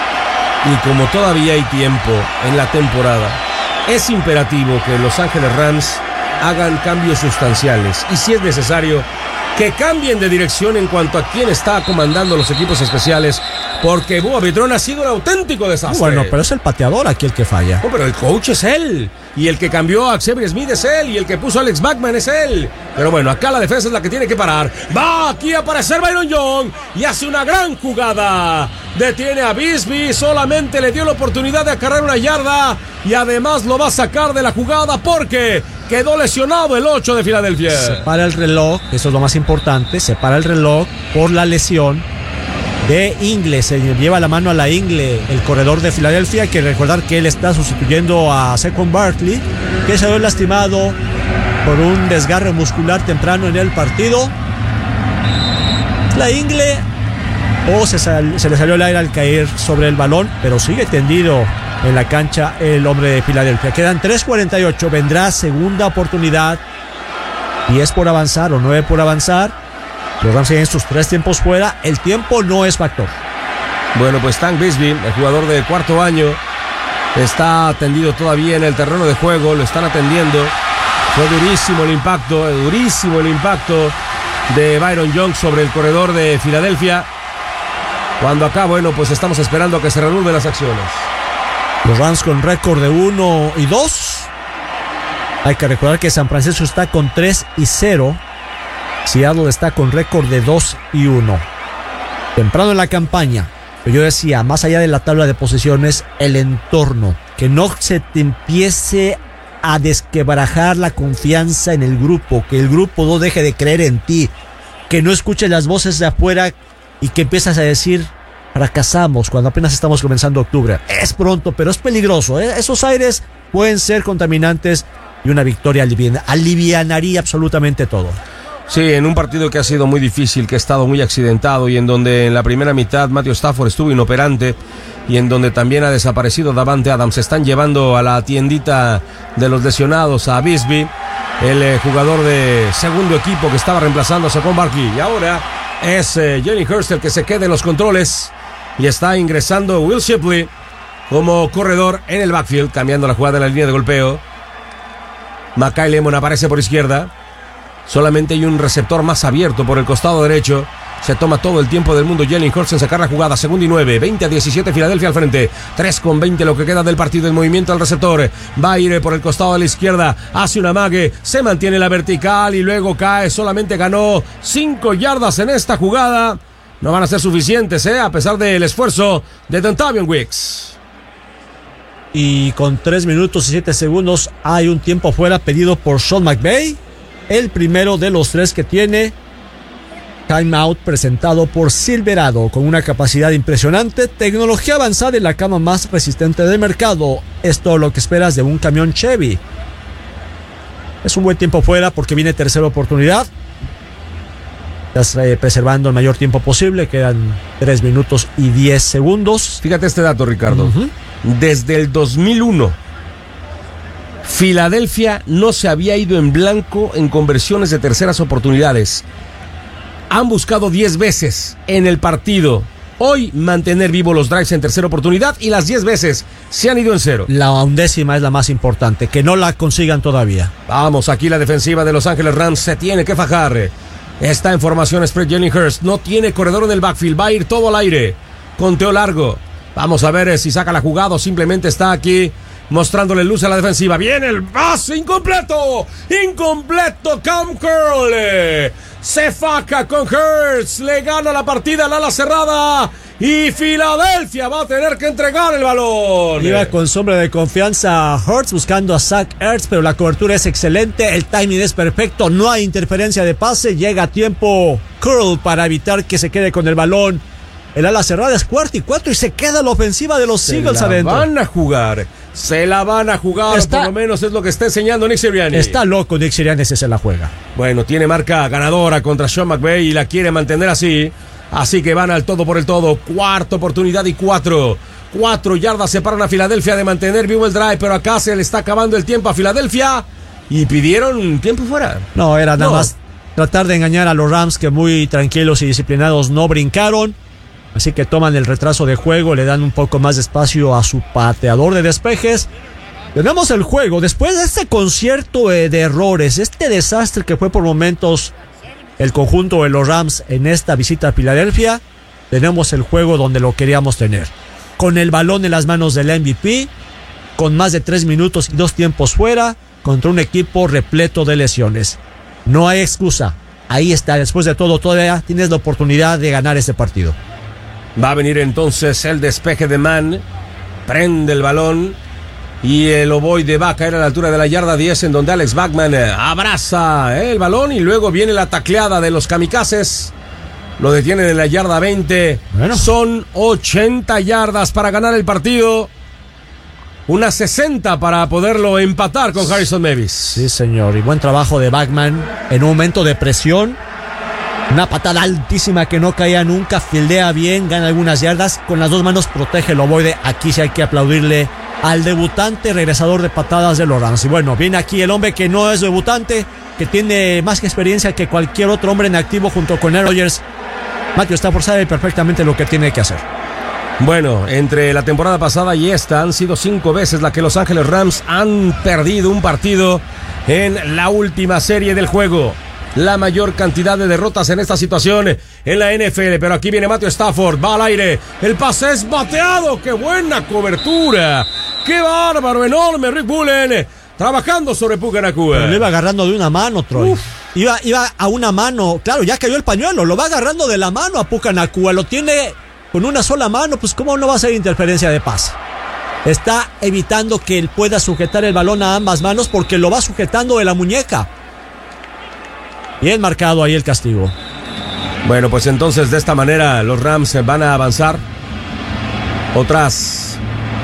y como todavía hay tiempo en la temporada, es imperativo que Los Ángeles Rams hagan cambios sustanciales y si es necesario que cambien de dirección en cuanto a quién está comandando los equipos especiales, porque Bubba Vitrón ha sido un auténtico desastre. Bueno, pero es el pateador aquí el que falla. No, pero el coach es él, y el que cambió a Xavier Smith es él, y el que puso a Alex Bachman es él. Pero bueno, acá la defensa es la que tiene que parar. Va aquí a aparecer Byron Young y hace una gran jugada. Detiene a Bisbee, solamente le dio la oportunidad de acarrear una yarda y además lo va a sacar de la jugada porque quedó lesionado el 8 de Filadelfia. Se para el reloj, eso es lo más importante, se para el reloj por la lesión de Ingle. Se lleva la mano a la Ingle, el corredor de Filadelfia. Hay que recordar que él está sustituyendo a Saquon Barkley, que se ve lastimado por un desgarre muscular temprano en el partido. La Ingle se le salió el aire al caer sobre el balón, pero sigue tendido en la cancha el hombre de Filadelfia. Quedan 3:48, vendrá segunda oportunidad. 10 por avanzar o 9 por avanzar. Los Rams tienen sus 3 tiempos fuera. El tiempo no es factor. Bueno, pues Tank Bigsby, el jugador de 4º año, está atendido todavía en el terreno de juego. Lo están atendiendo. Fue durísimo el impacto de Byron Young sobre el corredor de Filadelfia. Cuando acá, bueno, pues estamos esperando a que se reanuden las acciones. Los Rams con récord de 1-2. Hay que recordar que San Francisco está con 3-0. Seattle está con récord de 2-1. Temprano en la campaña, pero yo decía, más allá de la tabla de posiciones, el entorno. Que no se te empiece a desquebrajar la confianza en el grupo. Que el grupo no deje de creer en ti. Que no escuches las voces de afuera y que empiezas a decir, fracasamos cuando apenas estamos comenzando octubre. Es pronto, pero es peligroso, ¿eh? Esos aires pueden ser contaminantes y una victoria alivianaría absolutamente todo. Sí, en un partido que ha sido muy difícil, que ha estado muy accidentado y en donde en la primera mitad Matthew Stafford estuvo inoperante y en donde también ha desaparecido Davante Adams. Están llevando a la tiendita de los lesionados a Bigsby, el jugador de segundo equipo que estaba reemplazando a Saquon Barkley, y ahora es Jalen Hurts el que se queda en los controles y está ingresando Will Shipley. como corredor en el backfield, cambiando la jugada en la línea de golpeo. Mackay Lemon aparece por izquierda. Solamente hay un receptor más abierto por el costado derecho. Se toma todo el tiempo del mundo Jalen Hurts en sacar la jugada. 2nd y 9, 20-17 Filadelfia al frente. 3:20 lo que queda del partido. El movimiento al receptor. Va a ir por el costado de la izquierda. Hace un amague. Se mantiene la vertical y luego cae. Solamente ganó 5 yardas en esta jugada. No van a ser suficientes, a pesar del esfuerzo de Dontavion Wicks. Y con 3 minutos y 7 segundos hay un tiempo fuera pedido por Sean McVay. El primero de los 3 que tiene. Timeout presentado por Silverado con una capacidad impresionante, tecnología avanzada y la cama más resistente del mercado. Es todo lo que esperas de un camión Chevy. Es un buen tiempo fuera porque viene tercera oportunidad. Estás preservando el mayor tiempo posible. Quedan 3 minutos y 10 segundos. Fíjate este dato, Ricardo. Desde el 2001, Filadelfia no se había ido en blanco en conversiones de terceras oportunidades. Han buscado 10 veces en el partido hoy mantener vivos los drives en tercera oportunidad y las 10 veces se han ido en 0. La 11ª es la más importante, que no la consigan todavía. Vamos, aquí la defensiva de Los Ángeles Rams se tiene que fajar. Está en formación spread Jalen Hurts, no tiene corredor en el backfield, va a ir todo al aire. Conteo largo. Vamos a ver si saca la jugada o simplemente está aquí mostrándole luz a la defensiva. Viene el pase incompleto. Incompleto Cam Curl. Se faca con Hurts. Le gana la partida al ala cerrada. Y Filadelfia va a tener que entregar el balón. Iba con sombra de confianza Hurts buscando a Zach Ertz, pero la cobertura es excelente. El timing es perfecto. No hay interferencia de pase. Llega a tiempo Curl para evitar que se quede con el balón. El ala cerrada es 4th y 4 y se queda la ofensiva de los Eagles adentro. Se la van a jugar, por lo menos es lo que está enseñando Nick Sirianni. Está loco Nick Sirianni, se la juega. Bueno, tiene marca ganadora contra Sean McVay y la quiere mantener así. Así que van al todo por el todo. 4ª oportunidad y 4. 4 yardas separan a Filadelfia de mantener vivo el drive, pero acá se le está acabando el tiempo a Filadelfia y pidieron tiempo fuera. No, era nada más tratar de engañar a los Rams, que muy tranquilos y disciplinados no brincaron. Así que toman el retraso de juego, le dan un poco más de espacio a su pateador de despejes. Tenemos el juego. Después de este concierto de errores, este desastre que fue por momentos el conjunto de los Rams en esta visita a Filadelfia, tenemos el juego donde lo queríamos tener. Con el balón en las manos del MVP, con más de 3 minutos y 2 tiempos fuera, contra un equipo repleto de lesiones. No hay excusa. Ahí está. Después de todo, todavía tienes la oportunidad de ganar este partido. Va a venir entonces el despeje de Mann. Prende el balón. Y el ovoide va a caer a la altura de la yarda 10, en donde Alex Bachman abraza el balón. Y luego viene la tacleada de los kamikazes. Lo detienen en la yarda 20. Bueno. Son 80 yardas para ganar el partido. Unas 60 para poderlo empatar con Harrison Mavis. Sí, señor. Y buen trabajo de Bachman en un momento de presión. Una patada altísima que no caía nunca, fildea bien, gana algunas yardas, con las 2 manos protege el ovoide. Aquí sí hay que aplaudirle al debutante regresador de patadas de los Rams. Y bueno, viene aquí el hombre que no es debutante, que tiene más experiencia que cualquier otro hombre en activo junto con Aaron Rodgers. Matthew Stafford sabe perfectamente lo que tiene que hacer. Bueno, entre la temporada pasada y esta han sido 5 veces la que Los Ángeles Rams han perdido un partido en la última serie del juego. La mayor cantidad de derrotas en esta situación en la NFL. Pero aquí viene Matthew Stafford, va al aire, el pase es bateado, ¡qué buena cobertura! ¡Qué bárbaro, enorme! Rick Bullen trabajando sobre Puka Nacua. Pero lo iba agarrando de una mano, Troy. Iba a una mano, claro, ya cayó el pañuelo, lo va agarrando de la mano a Puka Nacua, lo tiene con una sola mano, pues cómo no va a ser interferencia de pase. Está evitando que él pueda sujetar el balón a ambas manos porque lo va sujetando de la muñeca. Bien marcado ahí el castigo. Bueno, pues entonces de esta manera los Rams van a avanzar otras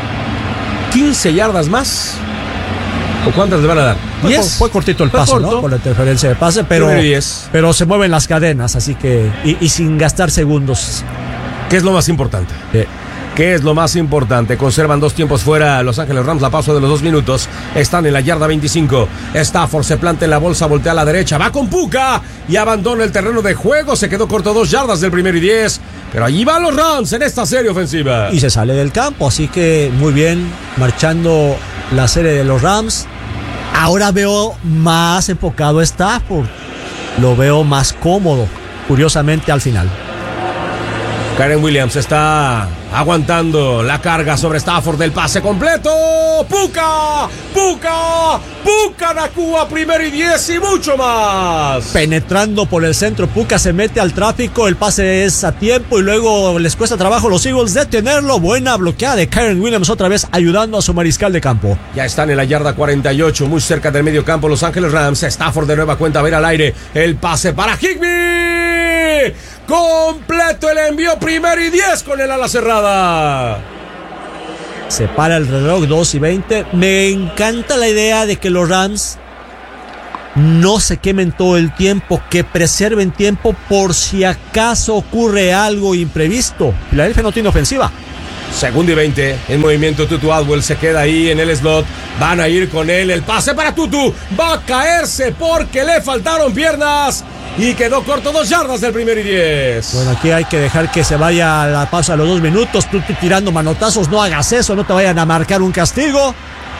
15 yardas más. ¿O cuántas le van a dar? Fue cortito el paso, ¿no? Por la interferencia de pase, pero se mueven las cadenas, así que y sin gastar segundos. ¿Qué es lo más importante? ¿Qué es lo más importante? Conservan 2 tiempos fuera Los Ángeles Rams, la pausa de los 2 minutos. Están en la yarda 25. Stafford se planta en la bolsa, voltea a la derecha, va con Puka y abandona el terreno de juego. Se quedó corto 2 yardas del 1º y 10. Pero allí van los Rams en esta serie ofensiva. Y se sale del campo, así que muy bien marchando la serie de los Rams. Ahora veo más enfocado a Stafford. Lo veo más cómodo, curiosamente, al final. Kyren Williams está aguantando la carga sobre Stafford del pase completo. Puka Nacua, 1º y 10 y mucho más. Penetrando por el centro, Puka se mete al tráfico, el pase es a tiempo y luego les cuesta trabajo a los Eagles detenerlo. Buena bloqueada de Kyren Williams, otra vez ayudando a su mariscal de campo. Ya están en la yarda 48, muy cerca del medio campo Los Ángeles Rams. Stafford de nueva cuenta a ver al aire, el pase para Higbee. Completo el envío, 1º y 10 con el ala cerrada. Se para el reloj, 2:20. Me encanta la idea de que los Rams no se quemen todo el tiempo, que preserven tiempo por si acaso ocurre algo imprevisto. Filadelfia no tiene ofensiva. 2ndo y 20, en movimiento Tutu Atwell se queda ahí en el slot. Van a ir con él, el pase para Tutu. Va a caerse porque le faltaron piernas. Y quedó corto 2 yardas del 1º y 10. Bueno, aquí hay que dejar que se vaya a la pausa a los 2 minutos. Tú tirando manotazos, no hagas eso, no te vayan a marcar un castigo.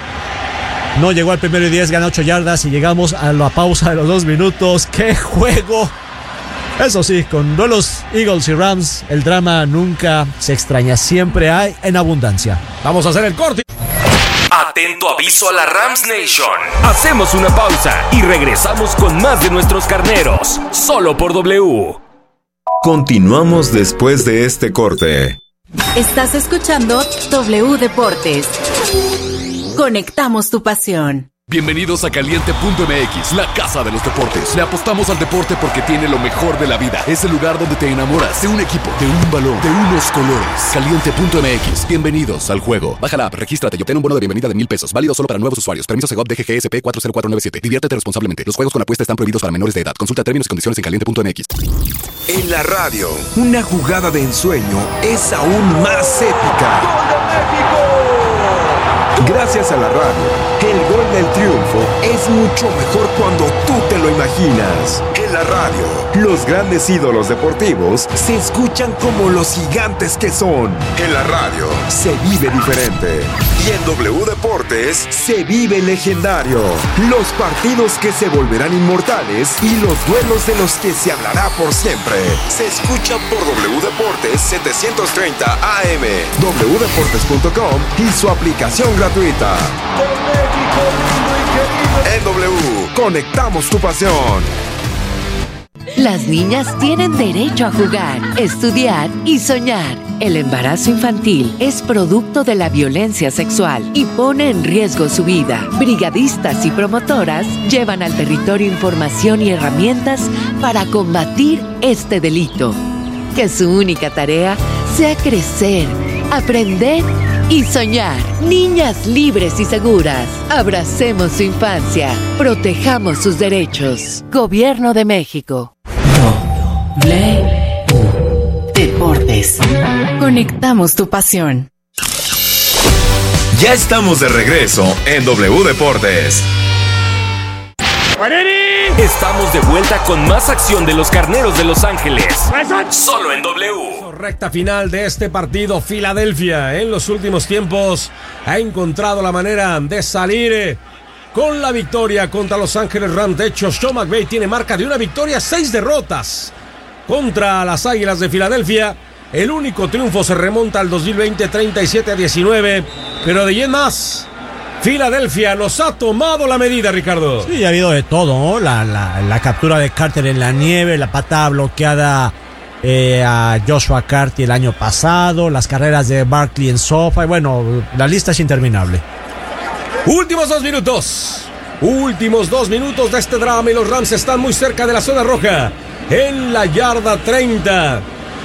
No llegó al 1º y 10, gana 8 yardas y llegamos a la pausa de los 2 minutos. ¡Qué juego! Eso sí, con duelos Eagles y Rams, el drama nunca se extraña, siempre hay en abundancia. Vamos a hacer el corte. Atento aviso a la Rams Nation. Hacemos una pausa y regresamos con más de nuestros carneros, solo por W. Continuamos después de este corte. Estás escuchando W Deportes. Conectamos tu pasión. Bienvenidos a Caliente.mx, la casa de los deportes. Le apostamos al deporte porque tiene lo mejor de la vida. Es el lugar donde te enamoras de un equipo, de un balón, de unos colores. Caliente.mx, bienvenidos al juego. Baja la app, regístrate y obtén un bono de bienvenida de $1,000. Válido solo para nuevos usuarios. Permiso Segov DGGSP 40497. Diviértete responsablemente. Los juegos con apuesta están prohibidos para menores de edad. Consulta términos y condiciones en Caliente.mx. En la radio, una jugada de ensueño es aún más épica. ¡Gol de México! Gracias a la radio, el gol del triunfo es mucho mejor cuando tú te lo imaginas. En la radio, los grandes ídolos deportivos se escuchan como los gigantes que son. En la radio, se vive diferente. Y en W Deportes, se vive legendario. Los partidos que se volverán inmortales y los duelos de los que se hablará por siempre. Se escucha por W Deportes 730 AM, wdeportes.com y su aplicación gratuita. En W, conectamos tu pasión. Las niñas tienen derecho a jugar, estudiar y soñar. El embarazo infantil es producto de la violencia sexual y pone en riesgo su vida. Brigadistas y promotoras llevan al territorio información y herramientas para combatir este delito. Que su única tarea sea crecer, aprender y soñar. Niñas libres y seguras. Abracemos su infancia. Protejamos sus derechos. Gobierno de México. W Deportes. Conectamos tu pasión. Ya estamos de regreso en W Deportes. Estamos de vuelta con más acción de los carneros de Los Ángeles. Solo en W. Recta final de este partido. Filadelfia en los últimos tiempos ha encontrado la manera de salir con la victoria contra Los Ángeles Rams. De hecho, Sean McVay tiene marca de 1 victoria, 6 derrotas contra las Águilas de Filadelfia. El único triunfo se remonta al 2020, 37-19. Pero de ahí en más, Filadelfia nos ha tomado la medida, Ricardo. Sí, ha habido de todo, ¿no? La captura de Carter en la nieve, la patada bloqueada a Joshua Carty el año pasado, las carreras de Barkley en SoFi. Bueno, la lista es interminable. Últimos 2 minutos. Últimos 2 minutos de este drama y los Rams están muy cerca de la zona roja. En la yarda 30.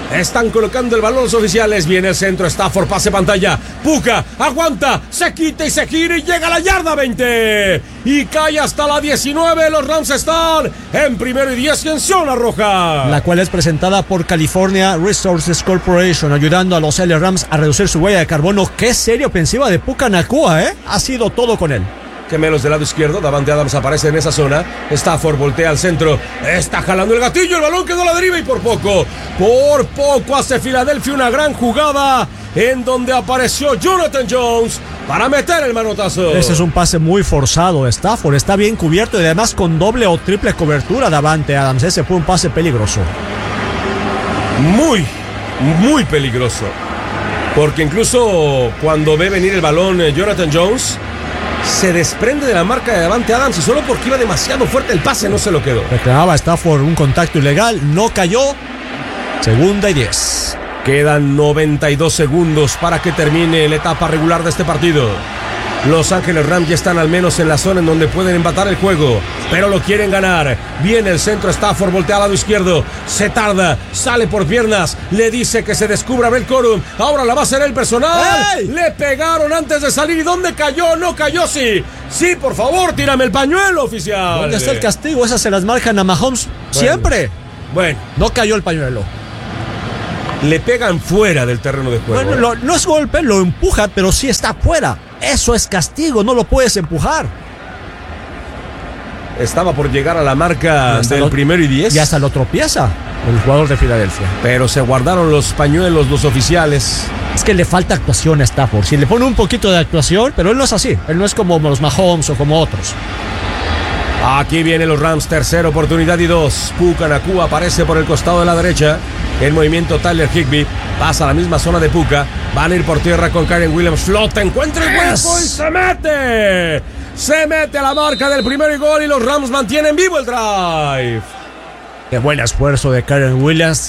Están colocando el balón los oficiales. Viene el centro, Stafford, pase pantalla. Puka, aguanta, se quita y se gira y llega a la yarda 20. Y cae hasta la 19. Los Rams están en 1st y 10 y en zona roja. La cual es presentada por California Resources Corporation, ayudando a los LA Rams a reducir su huella de carbono. Qué serie ofensiva de Puka Nacua, Ha sido todo con él. Gemelos del lado izquierdo, Davante Adams aparece en esa zona. Stafford voltea al centro, está jalando el gatillo, el balón quedó a la deriva y por poco hace Filadelfia una gran jugada en donde apareció Jonathan Jones para meter el manotazo. Ese es un pase muy forzado de Stafford, está bien cubierto y además con doble o triple cobertura Davante Adams. Ese fue un pase peligroso. Muy, muy peligroso. Porque incluso cuando ve venir el balón Jonathan Jones, se desprende de la marca de Davante Adams y solo porque iba demasiado fuerte el pase no se lo quedó. Reclamaba Stafford un contacto ilegal, no cayó. 2nd y 10. Quedan 92 segundos para que termine la etapa regular de este partido. Los Ángeles Rams ya están al menos en la zona en donde pueden empatar el juego, pero lo quieren ganar. Viene el centro, Stafford voltea al lado izquierdo, se tarda, sale por piernas, le dice que se descubra Belcorum. Ahora la va a hacer el personal. ¡Ey! Le pegaron antes de salir. ¿Y dónde cayó? No cayó, sí. Sí, por favor, tírame el pañuelo, oficial. ¿Dónde está el castigo? Esas se las marcan a Mahomes siempre. Bueno, no cayó el pañuelo. Le pegan fuera del terreno de juego. Bueno, no es golpe, lo empuja, pero sí está fuera. Eso es castigo, no lo puedes empujar. Estaba por llegar a la marca del 1st y 10. Y hasta lo tropieza el jugador de Filadelfia. Pero se guardaron los pañuelos los oficiales. Es que le falta actuación a Stafford. Si le pone un poquito de actuación, pero él no es así. Él no es como los Mahomes o como otros. Aquí vienen los Rams, 3rd oportunidad y 2. Puka Nacua aparece por el costado de la derecha. En movimiento Tyler Higbee pasa a la misma zona de Puka. Van a ir por tierra con Kyren Williams. Flota, encuentra el hueco y se mete. Se mete a la marca del 1º gol y los Rams mantienen vivo el drive. Qué buen esfuerzo de Kyren Williams.